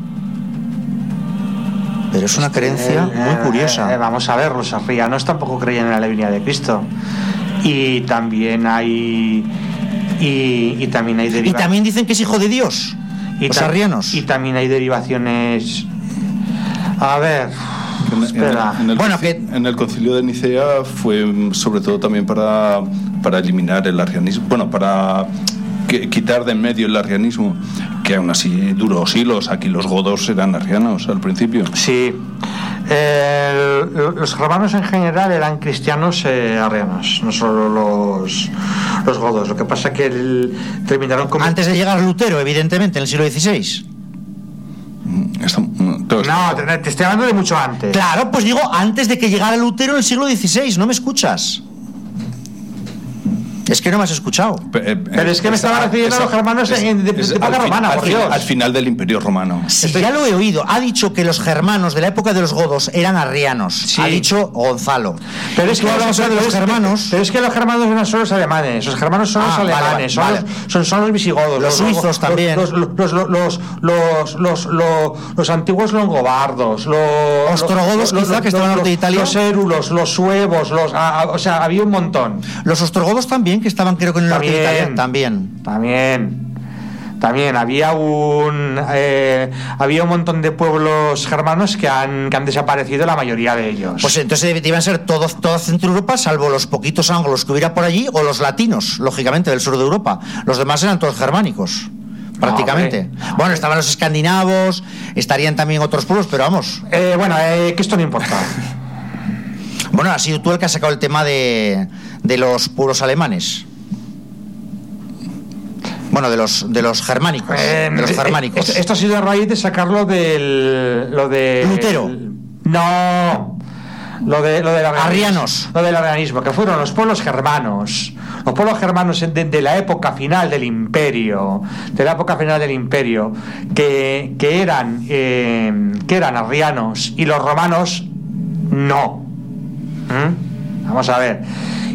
Pero es una creencia eh, muy curiosa. Eh, vamos a ver, los arrianos tampoco creían en la divinidad de Cristo. Y también hay... Y, y también hay derivaciones. Y también dicen que es hijo de Dios. Y los ta- arrianos. Y también hay derivaciones... A ver... En, Espera. en, en, el, bueno, que... que... en el concilio de Nicea fue sobre todo también para, para eliminar el arrianismo, bueno, para que, quitar de en medio el arrianismo, que aún así duró siglos. Aquí los godos eran arrianos al principio. Sí. Eh, los germanos en general eran cristianos eh, arrianos, no solo los, los godos. Lo que pasa es que el, terminaron como... Antes de llegar Lutero, evidentemente, en el siglo dieciséis. Esto, todo esto. No, te, te estoy hablando de mucho antes. Claro, pues digo, antes de que llegara Lutero en el siglo dieciséis. ¿No me escuchas? Es que no me has escuchado. Pero, Pero es que me estaba refiriendo a los germanos es, en, de, de, es, de época al romana, fin, por al, Dios. fin, al final del Imperio Romano. Sí, Estoy... ya lo he oído. Ha dicho que los germanos de la época de los godos eran arrianos. Sí. Ha dicho Gonzalo. Pero es que hablamos de los germanos. Pero es que los germanos eran solo los alemanes. Los germanos son Ah, los alemanes. vale, son, vale. Los, son, son los visigodos. Los suizos los, también. Los, los, los, los, los, los, los, los, los antiguos longobardos. Los ostrogodos, los, quizá, los, que estaban al norte de Italia. Los érulos, los suevos. Los, a, o sea, había un montón. Los ostrogodos también, que estaban creo que en el norte de Italia. También. También. También había un eh, había un montón de pueblos germanos que han, que han desaparecido, la mayoría de ellos. Pues entonces iban a ser todo, toda Centro Europa, salvo los poquitos ángulos que hubiera por allí, o los latinos, lógicamente, del sur de Europa. Los demás eran todos germánicos, prácticamente. No, no, bueno, estaban los escandinavos, estarían también otros pueblos, pero vamos. Eh, bueno, eh, que esto no importa. Bueno, has sido tú el que has sacado el tema de, de los pueblos alemanes. Bueno, de los de los germánicos, Eh, de los germánicos. Esto, esto ha sido a raíz de sacarlo del lo de Lutero. El, no. Lo de lo del arrianos. Lo del arrianismo, que fueron los pueblos germanos. Los pueblos germanos de, de la época final del imperio, de la época final del imperio, que, que eran eh, que eran arrianos, y los romanos no. ¿Mm? Vamos a ver.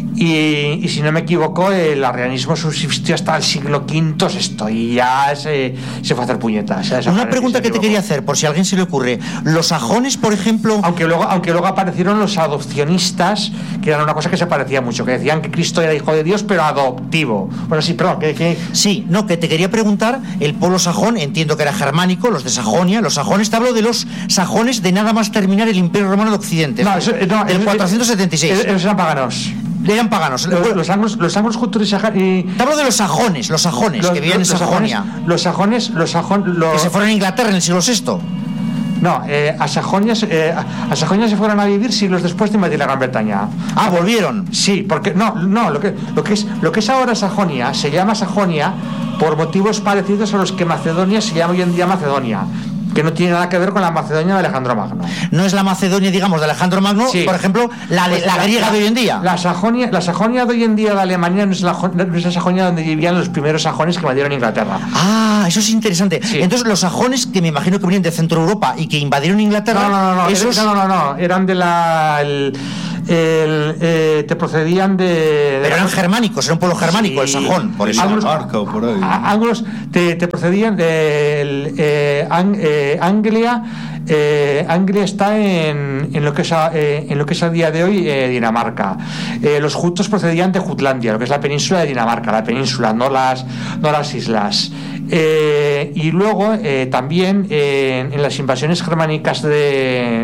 Y, y si no me equivoco, el arrianismo subsistió hasta el siglo quinto, sexto, y ya se, se fue a hacer puñetas. Una pregunta que te quería hacer, por si a alguien se le ocurre. Los sajones, por ejemplo... Aunque luego, aunque luego aparecieron los adopcionistas, que eran una cosa que se parecía mucho, que decían que Cristo era hijo de Dios, pero adoptivo. Bueno, sí, perdón, que... que... Sí, no, que te quería preguntar, el pueblo sajón, entiendo que era germánico, los de Sajonia, los sajones, te hablo de los sajones de nada más terminar el Imperio Romano de Occidente. No, eso, no, del cuatrocientos setenta y seis. Esos eran paganos. Eran paganos. Los, los anglos, los anglos cultos y sajones. Te hablo de los sajones, los sajones los, que vivían en Sajonia. Los sajones, los sajones, los... que se fueron a Inglaterra en el siglo sexto. No, eh, a Sajonia, eh, a Sajonia se fueron a vivir siglos después de invadir la Gran Bretaña. Ah, volvieron. Sí, porque no, no, lo que, lo que es, lo que es ahora Sajonia se llama Sajonia por motivos parecidos a los que Macedonia se llama hoy en día Macedonia, que no tiene nada que ver con la Macedonia de Alejandro Magno. No es la Macedonia, digamos, de Alejandro Magno, sí. Por ejemplo, la, pues la, la griega la, de hoy en día. La Sajonia, la Sajonia de hoy en día de Alemania no es la, no es la Sajonia donde vivían los primeros sajones que invadieron Inglaterra. Ah, eso es interesante. Sí. Entonces, los sajones, que me imagino que venían de Centro Europa y que invadieron Inglaterra... No, no, no, no, esos... no, no, no, eran de la... El, el, eh, te procedían de, de pero eran la... germánicos, era un pueblo germánico, sí, el sajón, por eso. Algunos, o por ahí. Algunos te, te procedían de el, eh, Ang, eh, Anglia. Eh, Anglia está en, en, lo que es a, eh, en lo que es a día de hoy eh, Dinamarca. Eh, los jutos procedían de Jutlandia, lo que es la península de Dinamarca, la península, no las, no las islas. Eh, y luego eh, también eh, en las invasiones germánicas de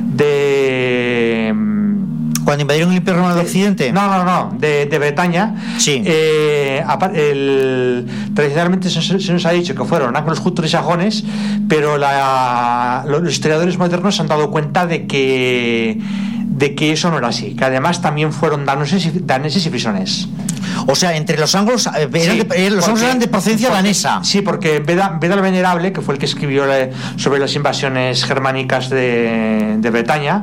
de cuando invadieron el Imperio Romano de Occidente. No, no, no, de, de Bretaña. Sí. Eh, el, tradicionalmente se, se nos ha dicho que fueron anglos, jutos y sajones, pero la, los historiadores modernos se han dado cuenta de que de que eso no era así, que además también fueron daneses y, daneses y frisones. O sea, entre los anglos, eh, eran sí, de, los anglos eran de procedencia porque, danesa. Sí, porque Beda, Beda el Venerable, que fue el que escribió la, sobre las invasiones germánicas de, de Bretaña,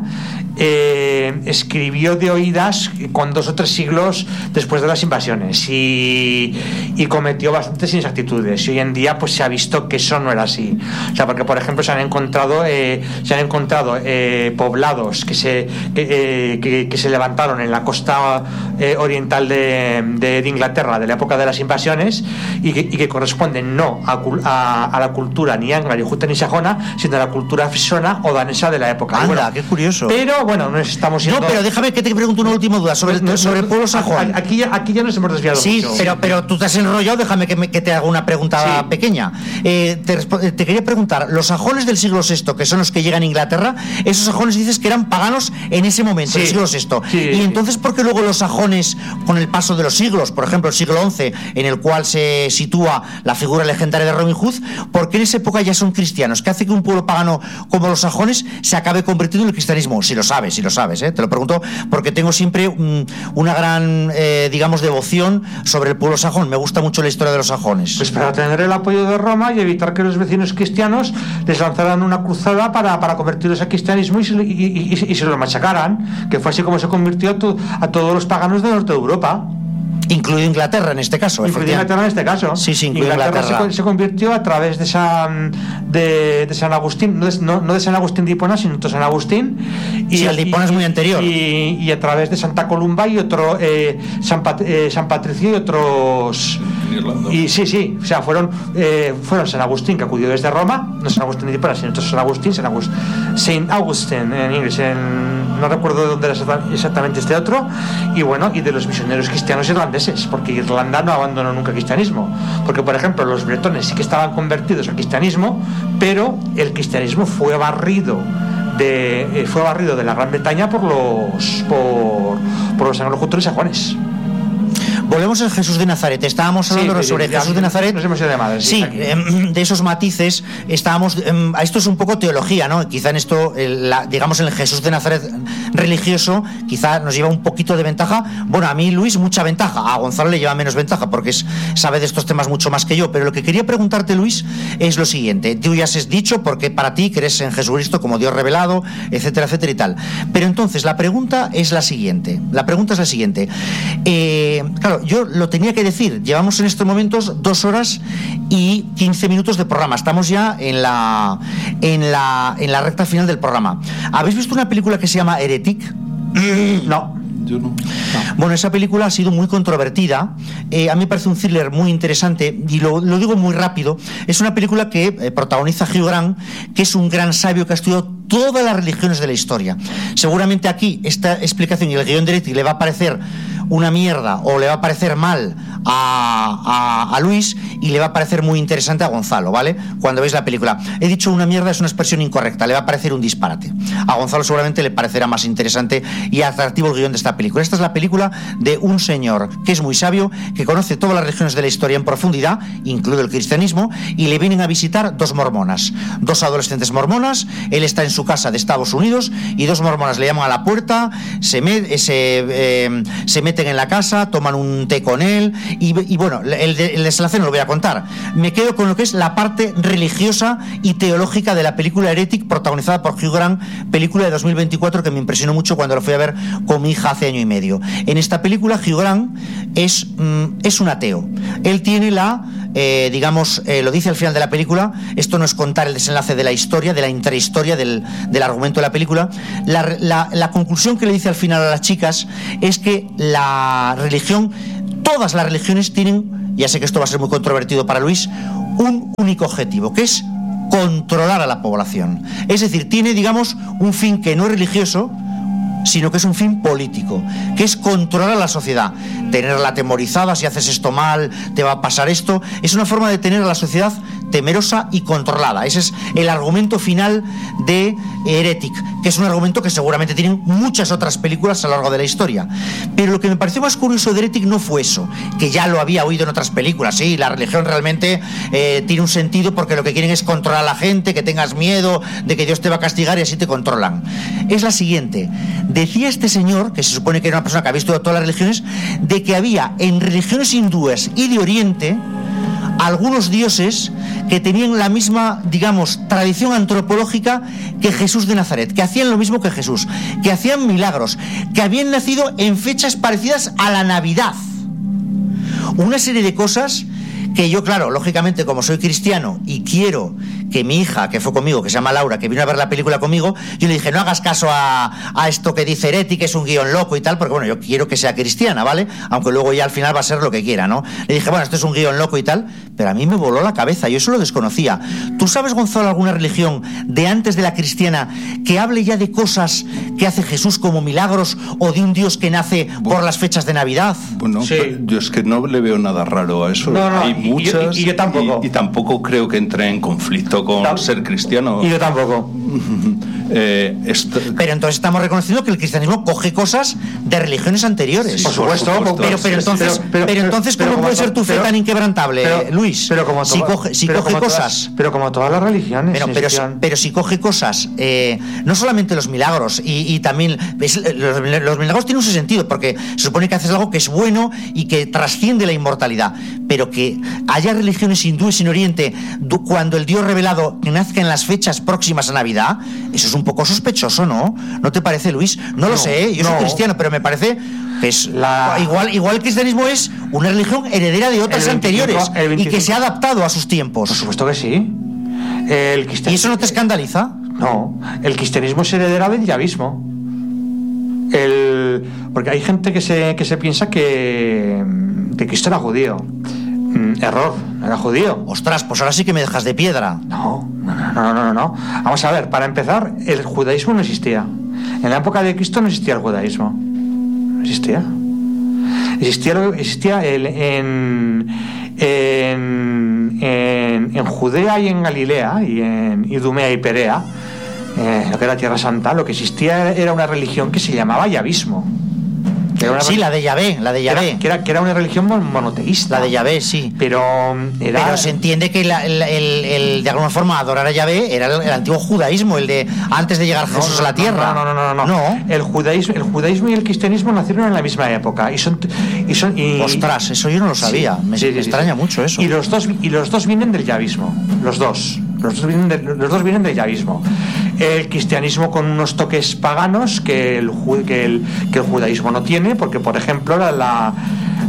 eh, escribió de oídas con dos o tres siglos después de las invasiones y, y cometió bastantes inexactitudes. Y hoy en día, pues se ha visto que eso no era así. O sea, porque por ejemplo se han encontrado, eh, se han encontrado eh, poblados que se que, eh, que, que se levantaron en la costa eh, oriental de, de, de Inglaterra de la época de las invasiones y que, y que corresponden no a, a, a la cultura ni angla, ni justa, ni sajona, sino a la cultura frisona o danesa de la época. Anda, bueno, qué curioso. Pero bueno, no estamos yendo... No, pero déjame que te pregunte una última duda sobre el, no, sobre no, el pueblo sajón. Aquí, aquí ya nos hemos desviado sí, mucho. Sí, pero, pero tú te has enrollado, déjame que, me, que te haga una pregunta sí. pequeña. Eh, te, te quería preguntar, los sajones del siglo sexto, que son los que llegan a Inglaterra, esos sajones dices que eran paganos en ese momento, sí. el siglo sexto. Sí, y entonces, ¿por qué luego los sajones, con el paso de los siglos, por ejemplo, el siglo once, en el cual se sitúa la figura legendaria de Robin Hood, ¿por qué en esa época ya son cristianos? ¿Qué hace que un pueblo pagano como los sajones se acabe convirtiendo en el cristianismo? Si lo sabes, si lo sabes, ¿eh? Te lo pregunto porque tengo siempre um, una gran, eh, digamos, devoción sobre el pueblo sajón. Me gusta mucho la historia de los sajones. Pues para tener el apoyo de Roma y evitar que los vecinos cristianos les lanzaran una cruzada para, para convertirlos al cristianismo y se, y, y, y, y se los machacaran, que fue así como se convirtió a, to, a todos los paganos del norte de Europa. Incluido Inglaterra en este caso. Incluido Inglaterra en este caso. Sí, sí, incluido Inglaterra. Inglaterra. Se, se convirtió a través de San, de, de San Agustín, no de, no, no de San Agustín de Hipona, sino de San Agustín. Y, sí, el de Hipona es muy anterior. Y, y a través de Santa Columba y otro, eh, San, Pat, eh, San Patricio y otros. Irlanda. Y sí, sí, o sea, fueron, eh, fueron San Agustín, que acudió desde Roma, no San Agustín de Hipona, sino San Agustín, San Agustín, Saint Augustine en inglés, en, no recuerdo de dónde era exactamente este otro, y bueno, y de los misioneros cristianos irlandeses, porque Irlanda no abandonó nunca el cristianismo, porque por ejemplo los bretones sí que estaban convertidos al cristianismo, pero el cristianismo fue barrido de, eh, fue barrido de la Gran Bretaña por los por, por los anglo-jutos y sajones. Volvemos al Jesús de Nazaret. Estábamos hablando sí, sobre sí, Jesús de Nazaret. Nos hemos ido de madre. Sí, eh, de esos matices. Estábamos. Eh, esto es un poco teología, ¿no? Quizá en esto, el, la, digamos, en el Jesús de Nazaret religioso, quizá nos lleva un poquito de ventaja. Bueno, a mí, Luis, mucha ventaja. A Gonzalo le lleva menos ventaja porque es, sabe de estos temas mucho más que yo. Pero lo que quería preguntarte, Luis, es lo siguiente. Tú ya has dicho porque para ti crees en Jesucristo como Dios revelado, etcétera, etcétera y tal. Pero entonces la pregunta es la siguiente. La pregunta es la siguiente. Eh, claro. Yo lo tenía que decir, llevamos en estos momentos dos horas y quince minutos de programa, estamos ya en la, en la, en la recta final del programa. ¿Habéis visto una película que se llama Heretic? No. yo no. no. Bueno, esa película ha sido muy controvertida. Eh, a mí me parece un thriller muy interesante y lo, lo digo muy rápido. Es una película que eh, protagoniza Hugh Grant, que es un gran sabio que ha estudiado todas las religiones de la historia. Seguramente aquí esta explicación y el guión de Eric le va a parecer una mierda o le va a parecer mal a, a, a Luis y le va a parecer muy interesante a Gonzalo, ¿vale? Cuando veis la película. He dicho una mierda, es una expresión incorrecta, le va a parecer un disparate. A Gonzalo seguramente le parecerá más interesante y atractivo el guión de esta película. Esta es la película de un señor que es muy sabio, que conoce todas las religiones de la historia en profundidad, incluido el cristianismo, y le vienen a visitar dos mormonas, dos adolescentes mormonas. Él está en su casa de Estados Unidos y dos mormonas le llaman a la puerta, se, me, se, eh, se meten en la casa, toman un té con él y, y bueno, el, el desenlace no lo voy a contar. Me quedo con lo que es la parte religiosa y teológica de la película Heretic, protagonizada por Hugh Grant, película de dos mil veinticuatro que me impresionó mucho cuando la fui a ver con mi hija hace año y medio. En esta película Hugh Grant es, mm, es un ateo. Él tiene la Eh, digamos, eh, lo dice al final de la película. Esto no es contar el desenlace de la historia, de la intrahistoria del, del argumento de la película. La, la, la conclusión que le dice al final a las chicas es que la religión, todas las religiones tienen, ya sé que esto va a ser muy controvertido para Luis, un único objetivo, que es controlar a la población. Es decir, tiene, digamos, un fin que no es religioso, sino que es un fin político, que es controlar a la sociedad, tenerla atemorizada. Si haces esto mal, te va a pasar esto. Es una forma de tener a la sociedad temerosa y controlada. Ese es el argumento final de Heretic, que es un argumento que seguramente tienen muchas otras películas a lo largo de la historia. Pero lo que me pareció más curioso de Heretic no fue eso, que ya lo había oído en otras películas. Sí, la religión realmente eh, tiene un sentido porque lo que quieren es controlar a la gente, que tengas miedo de que Dios te va a castigar y así te controlan. Es la siguiente. Decía este señor, que se supone que era una persona que había estudiado todas las religiones, de que había en religiones hindúes y de Oriente algunos dioses que tenían la misma, digamos, tradición antropológica que Jesús de Nazaret, que hacían lo mismo que Jesús, que hacían milagros, que habían nacido en fechas parecidas a la Navidad. Una serie de cosas que yo, claro, lógicamente, como soy cristiano y quiero que mi hija, que fue conmigo, que se llama Laura, que vino a ver la película conmigo, yo le dije, no hagas caso a, a esto que dice Heretic, que es un guión loco y tal, porque bueno, yo quiero que sea cristiana, ¿vale? Aunque luego ya al final va a ser lo que quiera, ¿no? Le dije, bueno, esto es un guión loco y tal, pero a mí me voló la cabeza, yo eso lo desconocía. ¿Tú sabes, Gonzalo, alguna religión de antes de la cristiana que hable ya de cosas que hace Jesús como milagros o de un Dios que nace por las fechas de Navidad? Bueno, sí. Yo es que no le veo nada raro a eso. No, no, hay muchas y, y, y yo tampoco. Y, y tampoco creo que entre en conflicto con Tam- ser cristiano. Y yo tampoco. eh, esto... Pero entonces estamos reconociendo que el cristianismo coge cosas de religiones anteriores. Sí, por supuesto, por supuesto. Pero, pero entonces, Pero- pero, pero- entonces pero ¿cómo como puede ser to- tu fe pero- tan inquebrantable, pero- Luis? Pero como si to- coge, si pero coge como cosas... todas- pero como todas las religiones. Pero, pero, si, Cristian. pero si coge cosas, eh, no solamente los milagros, y, y también es, los, los milagros tienen un sentido, porque se supone que haces algo que es bueno y que trasciende la inmortalidad, pero que haya religiones hindúes en Oriente du- cuando el Dios revelado nazca en las fechas próximas a Navidad, eso es un poco sospechoso, ¿no? ¿No te parece, Luis? No lo No, sé, yo soy no. cristiano, pero me parece que es La- igual, igual el cristianismo es una religión heredera de otras El veinticinco, anteriores el y que veinticinco. se ha adaptado a sus tiempos. Por supuesto que sí. El cristian- ¿Y eso no te escandaliza? No, el cristianismo es heredera del yavismo. El, porque hay gente que se, que se piensa que, que Cristo era judío. Mm, error, no era judío. Ostras, pues ahora sí que me dejas de piedra. No, no, no, no, no, no. Vamos a ver, para empezar, el judaísmo no existía. En la época de Cristo no existía el judaísmo. No existía. Existía, lo- existía el, en, en, en, en Judea y en Galilea, y en Idumea y Perea, eh, lo que era Tierra Santa, lo que existía era una religión que se llamaba yavismo. Que era una Sí, la de Yahvé, la de que era, Yahvé. que era, que era una religión mon- monoteísta. La de Yahvé, sí. Pero era... Pero se entiende que la- el, el- el- de alguna forma adorar a Yahvé era el, el antiguo judaísmo, el de antes de llegar No, Jesús no, a la no, tierra. No, no, no, no, no. No. El judaísmo, el judaísmo y el cristianismo nacieron en la misma época y son y son y, Ostras, eso yo no lo sabía. Sí, me sí, me sí, extraña sí. mucho eso. Y los dos y los dos vienen del yavismo, los dos. Los dos vienen de- los dos vienen del yavismo. El cristianismo con unos toques paganos que el, ju- que el que el judaísmo no tiene, porque por ejemplo la, la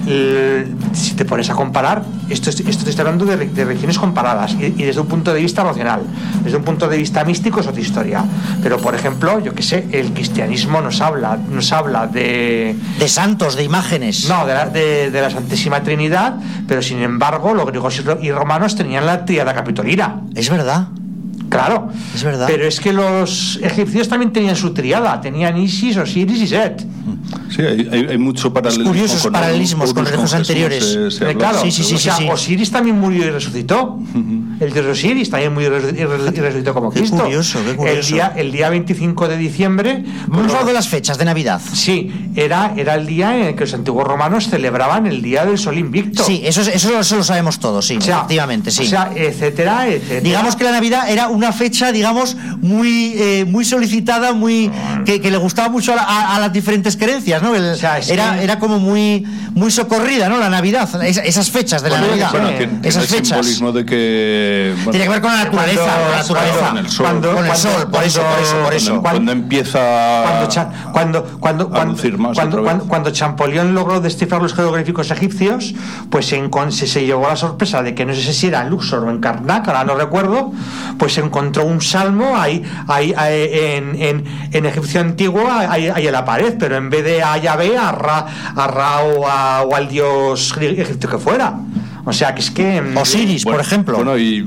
el, si te pones a comparar, esto, esto te estoy hablando de, de religiones comparadas y, y desde un punto de vista racional, desde un punto de vista místico es otra historia. Pero por ejemplo, yo que sé, el cristianismo nos habla, nos habla de de santos, de imágenes. No, de la, de, de la Santísima Trinidad, pero sin embargo, los griegos y romanos tenían la tríada capitolina. Es verdad. Claro, es verdad. Pero es que los egipcios también tenían su tríada, tenían Isis, Osiris y Set. Sí, hay, hay, hay mucho paralelismo. Curiosos con paralelismos con religiones anteriores. Se, se eh, claro, sí, sí, sí, o sea, sí, sí. Osiris también murió y resucitó. Uh-huh. El dios Osiris también murió y resucitó como qué Cristo. Curioso, qué curioso. El día, el día veinticinco de diciembre. Vamos a hablar de las fechas de Navidad. Sí, era, era el día en el que los antiguos romanos celebraban el día del sol invicto. Sí, eso, eso, eso lo sabemos todos, sí, o sea, efectivamente, sí. O sea, etcétera, etcétera. Digamos que la Navidad era una fecha, digamos, muy eh, muy solicitada, muy que, que le gustaba mucho a, la, a, a las diferentes creencias, ¿no? El, o sea, era, que... era como muy muy socorrida, ¿no? La Navidad, es, esas fechas de la bueno, Navidad, bueno, tiene, esas tiene fechas. El simbolismo de que bueno, tiene que ver con la naturaleza, cuando, la naturaleza, con el sol, cuando, con el cuando, sol, por eso, por eso, por eso. Cuando, cuando empieza cuando cha, cuando cuando cuando, cuando, cuando, cuando Champollion logró descifrar los jeroglíficos egipcios, pues se, se, se llevó a la sorpresa de que no sé si era en Luxor o en Karnak, ahora no recuerdo, pues se encontró un salmo ahí, ahí, ahí en, en, en egipcio antiguo ahí, ahí en la pared, pero en vez de a Yahvé, a Ra, a Ra o, a, o al dios egipcio que fuera. O sea, que es que... Osiris, bueno, por ejemplo. Bueno, y...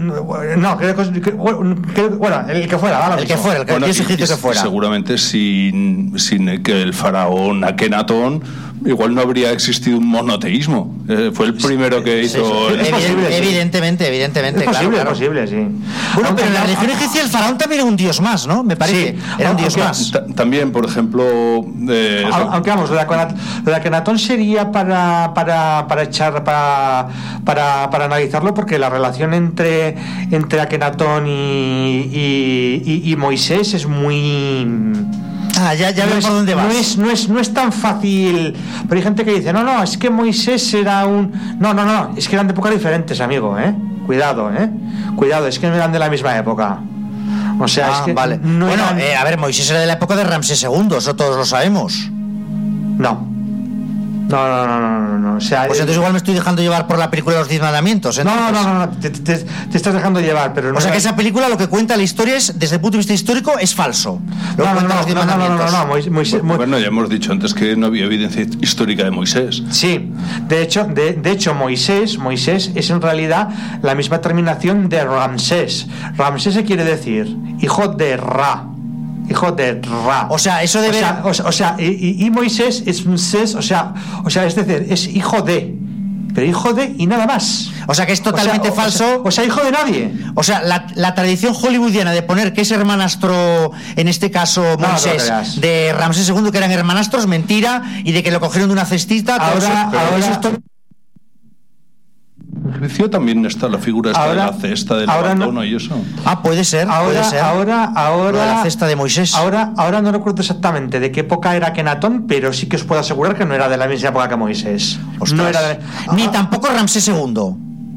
No, creo que... Bueno, el que fuera, ¿vale? El que fuera, el que, bueno, dios egipcio que fuera. Seguramente sin, sin que el faraón Akenatón, igual no habría existido un monoteísmo. Eh, fue el primero que hizo... Sí, sí, sí. Evident, evidentemente, evidentemente. Es posible, claro, es posible, sí. Bueno, aunque pero en la religión egipcia el faraón también era un dios más, ¿no? Me parece. Sí, era un dios aunque, más. T- también, por ejemplo... Eh, aunque vamos, lo de, Akenatón, lo de Akenatón sería para, para, para echar... Para, para, para analizarlo, porque la relación entre, entre Akenatón y, y, y, y Moisés es muy... Ah, ya, ya no veo por dónde vas. No es, no, es, no es tan fácil. Pero hay gente que dice, no, no, es que Moisés era un... No, no, no, es que eran de épocas diferentes, amigo, ¿eh? Cuidado, ¿eh? Cuidado, es que no eran de la misma época. O sea, ah, es que... Vale. No bueno, eran... eh, a ver, Moisés era de la época de Ramsés segundo, eso todos lo sabemos. No. No, no, no, no, no, no. O sea, pues entonces igual me estoy dejando llevar por la película de los Diez Mandamientos. Entonces. No, no, no, no, te, te, te estás dejando llevar, pero no. O sea que esa película lo que cuenta la historia es, desde el punto de vista histórico, es falso. Lo no, no, cuentan no, los Diez no, no, Mandamientos. no, no, no, Moisés, Moisés, bueno, ya hemos dicho antes que no había evidencia histórica de Moisés. Sí, de hecho, de, de hecho Moisés, Moisés es en realidad la misma terminación de Ramsés. Ramsés se quiere decir hijo de Ra. Hijo de Ra. O sea, eso debe... O sea, o sea, o sea y, y Moisés es Moses, o sea, o sea, es decir, es hijo de, pero hijo de y nada más. O sea, que es totalmente o sea, falso. O sea, o sea, hijo de nadie. O sea, la, la tradición hollywoodiana de poner que es hermanastro, en este caso Moisés, no, no de Ramsés segundo, que eran hermanastros, mentira, y de que lo cogieron de una cestita. Ahora, eso, ahora, eso es todo... En egipcio también está la figura esta ahora, de la cesta del abandono no, y eso. Ah, puede ser, ahora, puede ser. Ahora, ahora, la cesta de Moisés. Ahora, ahora no recuerdo exactamente de qué época era Akenatón, pero sí que os puedo asegurar que no era de la misma época que Moisés. Ostras. No era de... Ni ah, tampoco Ramsés segundo.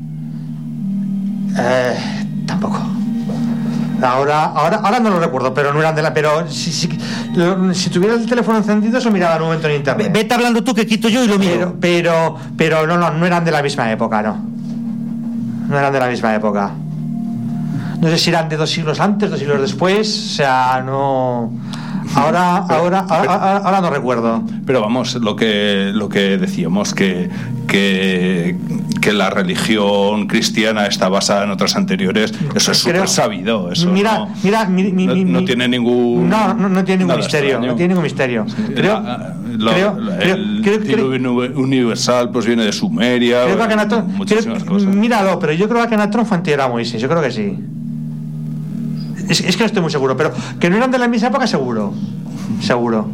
Eh, tampoco. Ahora, ahora, ahora no lo recuerdo, pero no eran de la. Pero si, si, si tuviera el teléfono encendido, eso miraba en un momento en internet. Vete hablando tú, que quito yo y lo miro. Pero, pero, pero no, no, no eran de la misma época, no. No eran de la misma época. No sé si eran de dos siglos antes, dos siglos después. O sea, no. Ahora, pero, ahora, pero, ahora, ahora no recuerdo. Pero vamos, lo que lo que decíamos que que, que la religión cristiana está basada en otras anteriores, eso es súper sabido. Eso mira, no, mira, mi, mi, no, mi, no tiene ningún no, no, no tiene ningún misterio. Extraño. No tiene ningún misterio. Sí, creo, la, la, creo, la, creo, el creo, diluvio creo, universal pues viene de Sumeria. Creo que Akenatón, muchísimas creo, cosas. Míralo, pero yo creo que Akenatón fue anterior a Moisés. Yo creo que sí. Es, es que no estoy muy seguro, pero que no eran de la misma época, seguro. Seguro.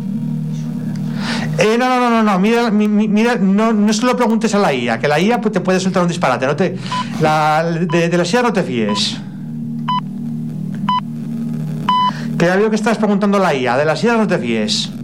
Eh, no, no, no, no, no, mira, mira, no, no se lo preguntes a la I A, que la I A pues, te puede soltar un disparate. No te, la, de, de las I A no te fíes. Que ya veo que estás preguntando a la I A, de las I A no te fíes.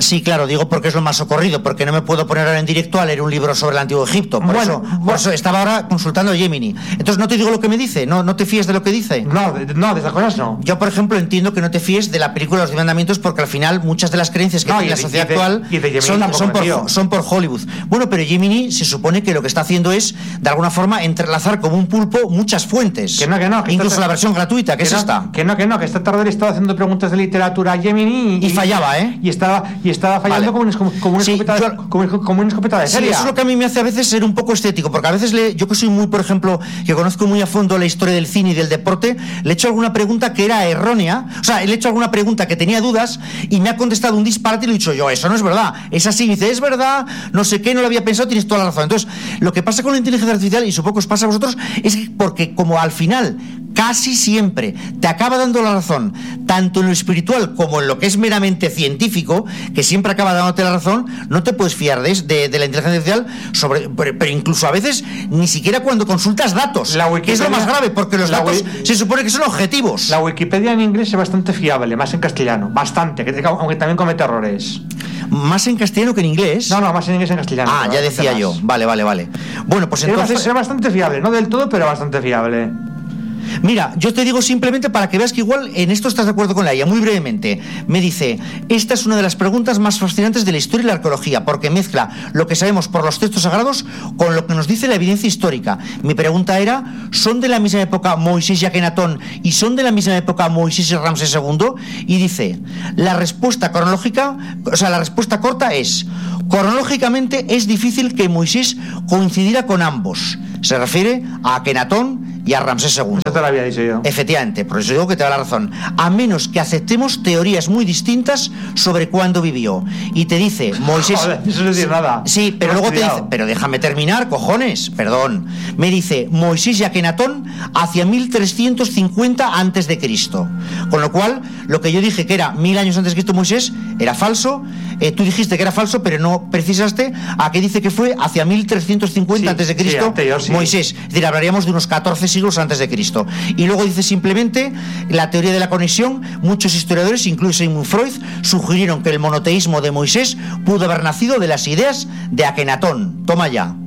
Sí, claro, digo porque es lo más socorrido, porque no me puedo poner ahora en directo a leer un libro sobre el Antiguo Egipto. Por, bueno, eso, por bueno. eso estaba ahora consultando a Gemini. Entonces, ¿no te digo lo que me dice? ¿No, no te fíes de lo que dice? No, de, no, de esas cosas no. Yo, por ejemplo, entiendo que no te fíes de la película Los Diez Mandamientos, porque al final muchas de las creencias que no, tiene la sociedad de, actual y de, y de son, son, por, son por Hollywood. Bueno, pero Gemini se supone que lo que está haciendo es, de alguna forma, entrelazar como un pulpo muchas fuentes. Que no, que no. Que incluso esta, la versión gratuita, que, que es no, esta. Que no, que no, que esta tarde le estaba haciendo preguntas de literatura a Gemini y, y fallaba, ¿eh? Y estaba, y estaba fallando vale. como, un, como, una sí, escopeta, yo, como, como una escopeta de serie. Sí, eso es lo que a mí me hace a veces ser un poco estético, porque a veces le, yo que soy muy, por ejemplo, que conozco muy a fondo la historia del cine y del deporte, le he hecho alguna pregunta que era errónea, o sea, le he hecho alguna pregunta que tenía dudas y me ha contestado un disparate y le he dicho yo, eso no es verdad, es así, y dice, es verdad, no sé qué, no lo había pensado, tienes toda la razón. Entonces, lo que pasa con la inteligencia artificial, y supongo que os pasa a vosotros, es que porque como al final casi siempre te acaba dando la razón, tanto en lo espiritual como en lo que es meramente científico, que siempre acaba dándote la razón, no te puedes fiar de, de, de la inteligencia artificial, sobre, pero, pero incluso a veces ni siquiera cuando consultas datos, la que es lo más grave, porque los datos se supone que son objetivos. La Wikipedia en inglés es bastante fiable, más en castellano, bastante, aunque también comete errores. ¿Más en castellano que en inglés? No, no, más en inglés que en castellano. Ah, ya decía más. yo, vale, vale, vale. Bueno, pues entonces... Es bastante fiable, no del todo, pero bastante fiable. Mira, yo te digo simplemente para que veas que igual en esto estás de acuerdo con la I A, muy brevemente. Me dice, esta es una de las preguntas más fascinantes de la historia y la arqueología, porque mezcla lo que sabemos por los textos sagrados con lo que nos dice la evidencia histórica. Mi pregunta era, ¿son de la misma época Moisés y Akenatón y son de la misma época Moisés y Ramsés segundo? Y dice, la respuesta cronológica, o sea, la respuesta corta es, cronológicamente es difícil que Moisés coincidiera con ambos. Se refiere a Akenatón y a Ramsés segundo. Eso te lo había dicho yo. Efectivamente, por eso digo que te da la razón. A menos que aceptemos teorías muy distintas sobre cuándo vivió. Y te dice, Moisés... Joder, eso no dice nada. Sí, pero luego te dice... Pero déjame terminar, cojones, perdón. Me dice, Moisés y Akenatón hacia mil trescientos cincuenta antes de Cristo. Con lo cual, lo que yo dije que era mil años antes de Cristo Moisés, era falso. Eh, tú dijiste que era falso, pero no precisaste a qué dice que fue hacia mil trescientos cincuenta sí, antes de Cristo, sí, anterior, sí. Moisés. Es decir, hablaríamos de unos catorce siglos antes de Cristo. Y luego dice simplemente la teoría de la conexión. Muchos historiadores, incluso Sigmund Freud, sugirieron que el monoteísmo de Moisés pudo haber nacido de las ideas de Akenatón. Toma ya.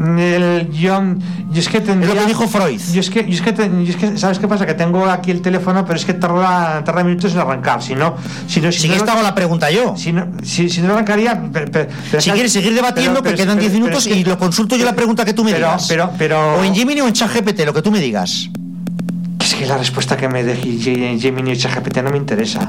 El John, yo es que tendría, es lo que dijo Freud. Yo es que, yo es que, te, yo es que ¿sabes qué pasa? Que tengo aquí el teléfono, pero es que tarda, tarda minutos en arrancar. Si no, si no, si si no, esta hago la pregunta yo. Si no, si, si no arrancaría. Pero, pero, pero, si quieres seguir debatiendo, pero, pero, que quedan diez minutos pero, pero, y lo consulto yo la pregunta que tú me pero, digas. Pero, pero, o en Gemini o en ChatGPT, lo que tú me digas. Es que la respuesta que me deje en Gemini y ChatGPT no me interesa.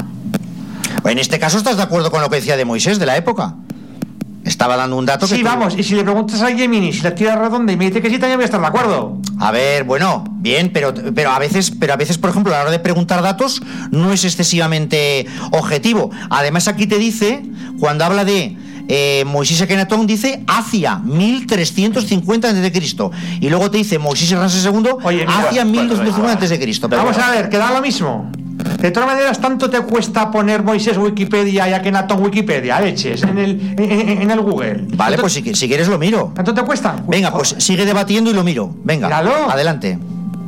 En este caso, ¿estás de acuerdo con lo que decía de Moisés de la época? Estaba dando un dato que... Sí, tú... vamos, y si le preguntas a Gemini si la tira redonda y me dice que sí, también voy a estar de acuerdo. A ver, bueno, bien, pero, pero a veces, pero a veces, por ejemplo, a la hora de preguntar datos no es excesivamente objetivo. Además, aquí te dice, cuando habla de eh, Moisés y Akenatón, dice hacia mil trescientos cincuenta antes de Cristo. Y luego te dice Moisés y Ramsés segundo Oye, mira, hacia mil doscientos cincuenta antes de Cristo. Vamos a ver, que da lo mismo. De todas maneras, tanto te cuesta poner Moisés Wikipedia y Akenatón Wikipedia, leches, en el, en, en el Google. Vale, pues si, si quieres lo miro. ¿Cuánto te cuesta? Venga, pues sigue debatiendo y lo miro. Venga, Míralo. Adelante.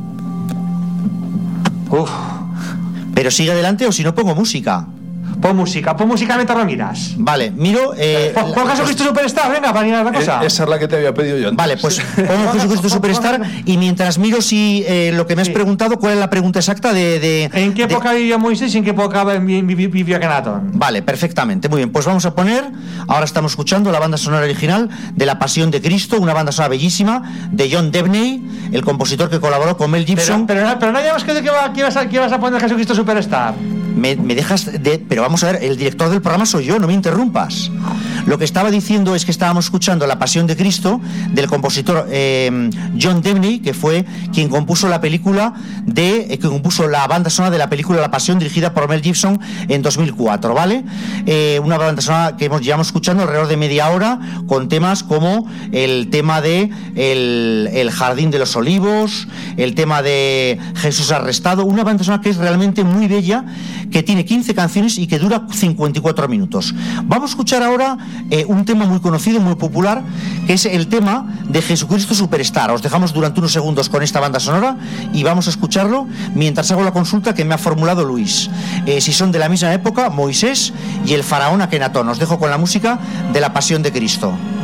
Uf. Pero sigue adelante o si no pongo música. Pon música, pon música mientras lo miras. Vale, miro. Eh, pon pon Jesucristo Superstar, venga, para mirar la cosa. Esa es la que te había pedido yo antes. Vale, pues pongo Jesucristo Superstar y mientras miro si eh, lo que me has sí. preguntado, ¿cuál es la pregunta exacta de. de ¿En qué época de... vivió Moisés y en qué época vivió Akenatón? Vale, perfectamente. Muy bien, pues vamos a poner. Ahora estamos escuchando la banda sonora original de La Pasión de Cristo, una banda sonora bellísima de John Debney, el compositor que colaboró con Mel Gibson. Pero, pero, pero no hayamos que, que, que, vas a, que vas a poner Jesucristo Superstar. Me, me dejas de. Pero vamos a ver, el director del programa soy yo, no me interrumpas. Lo que estaba diciendo es que estábamos escuchando La Pasión de Cristo del compositor eh, John Debney, que fue quien compuso la película de eh, que compuso la banda sonora de la película La Pasión, dirigida por Mel Gibson en dos mil cuatro, ¿vale? Eh, una banda sonora que hemos llevamos escuchando alrededor de media hora con temas como el tema de el, el Jardín de los Olivos, el tema de Jesús arrestado, una banda sonora que es realmente muy bella, que tiene quince canciones y que dura cincuenta y cuatro minutos. Vamos a escuchar ahora eh, un tema muy conocido, muy popular, que es el tema de Jesucristo Superstar. Os dejamos durante unos segundos con esta banda sonora y vamos a escucharlo mientras hago la consulta que me ha formulado Luis. Eh, si son de la misma época, Moisés y el faraón Akenatón. Os dejo con la música de la Pasión de Cristo.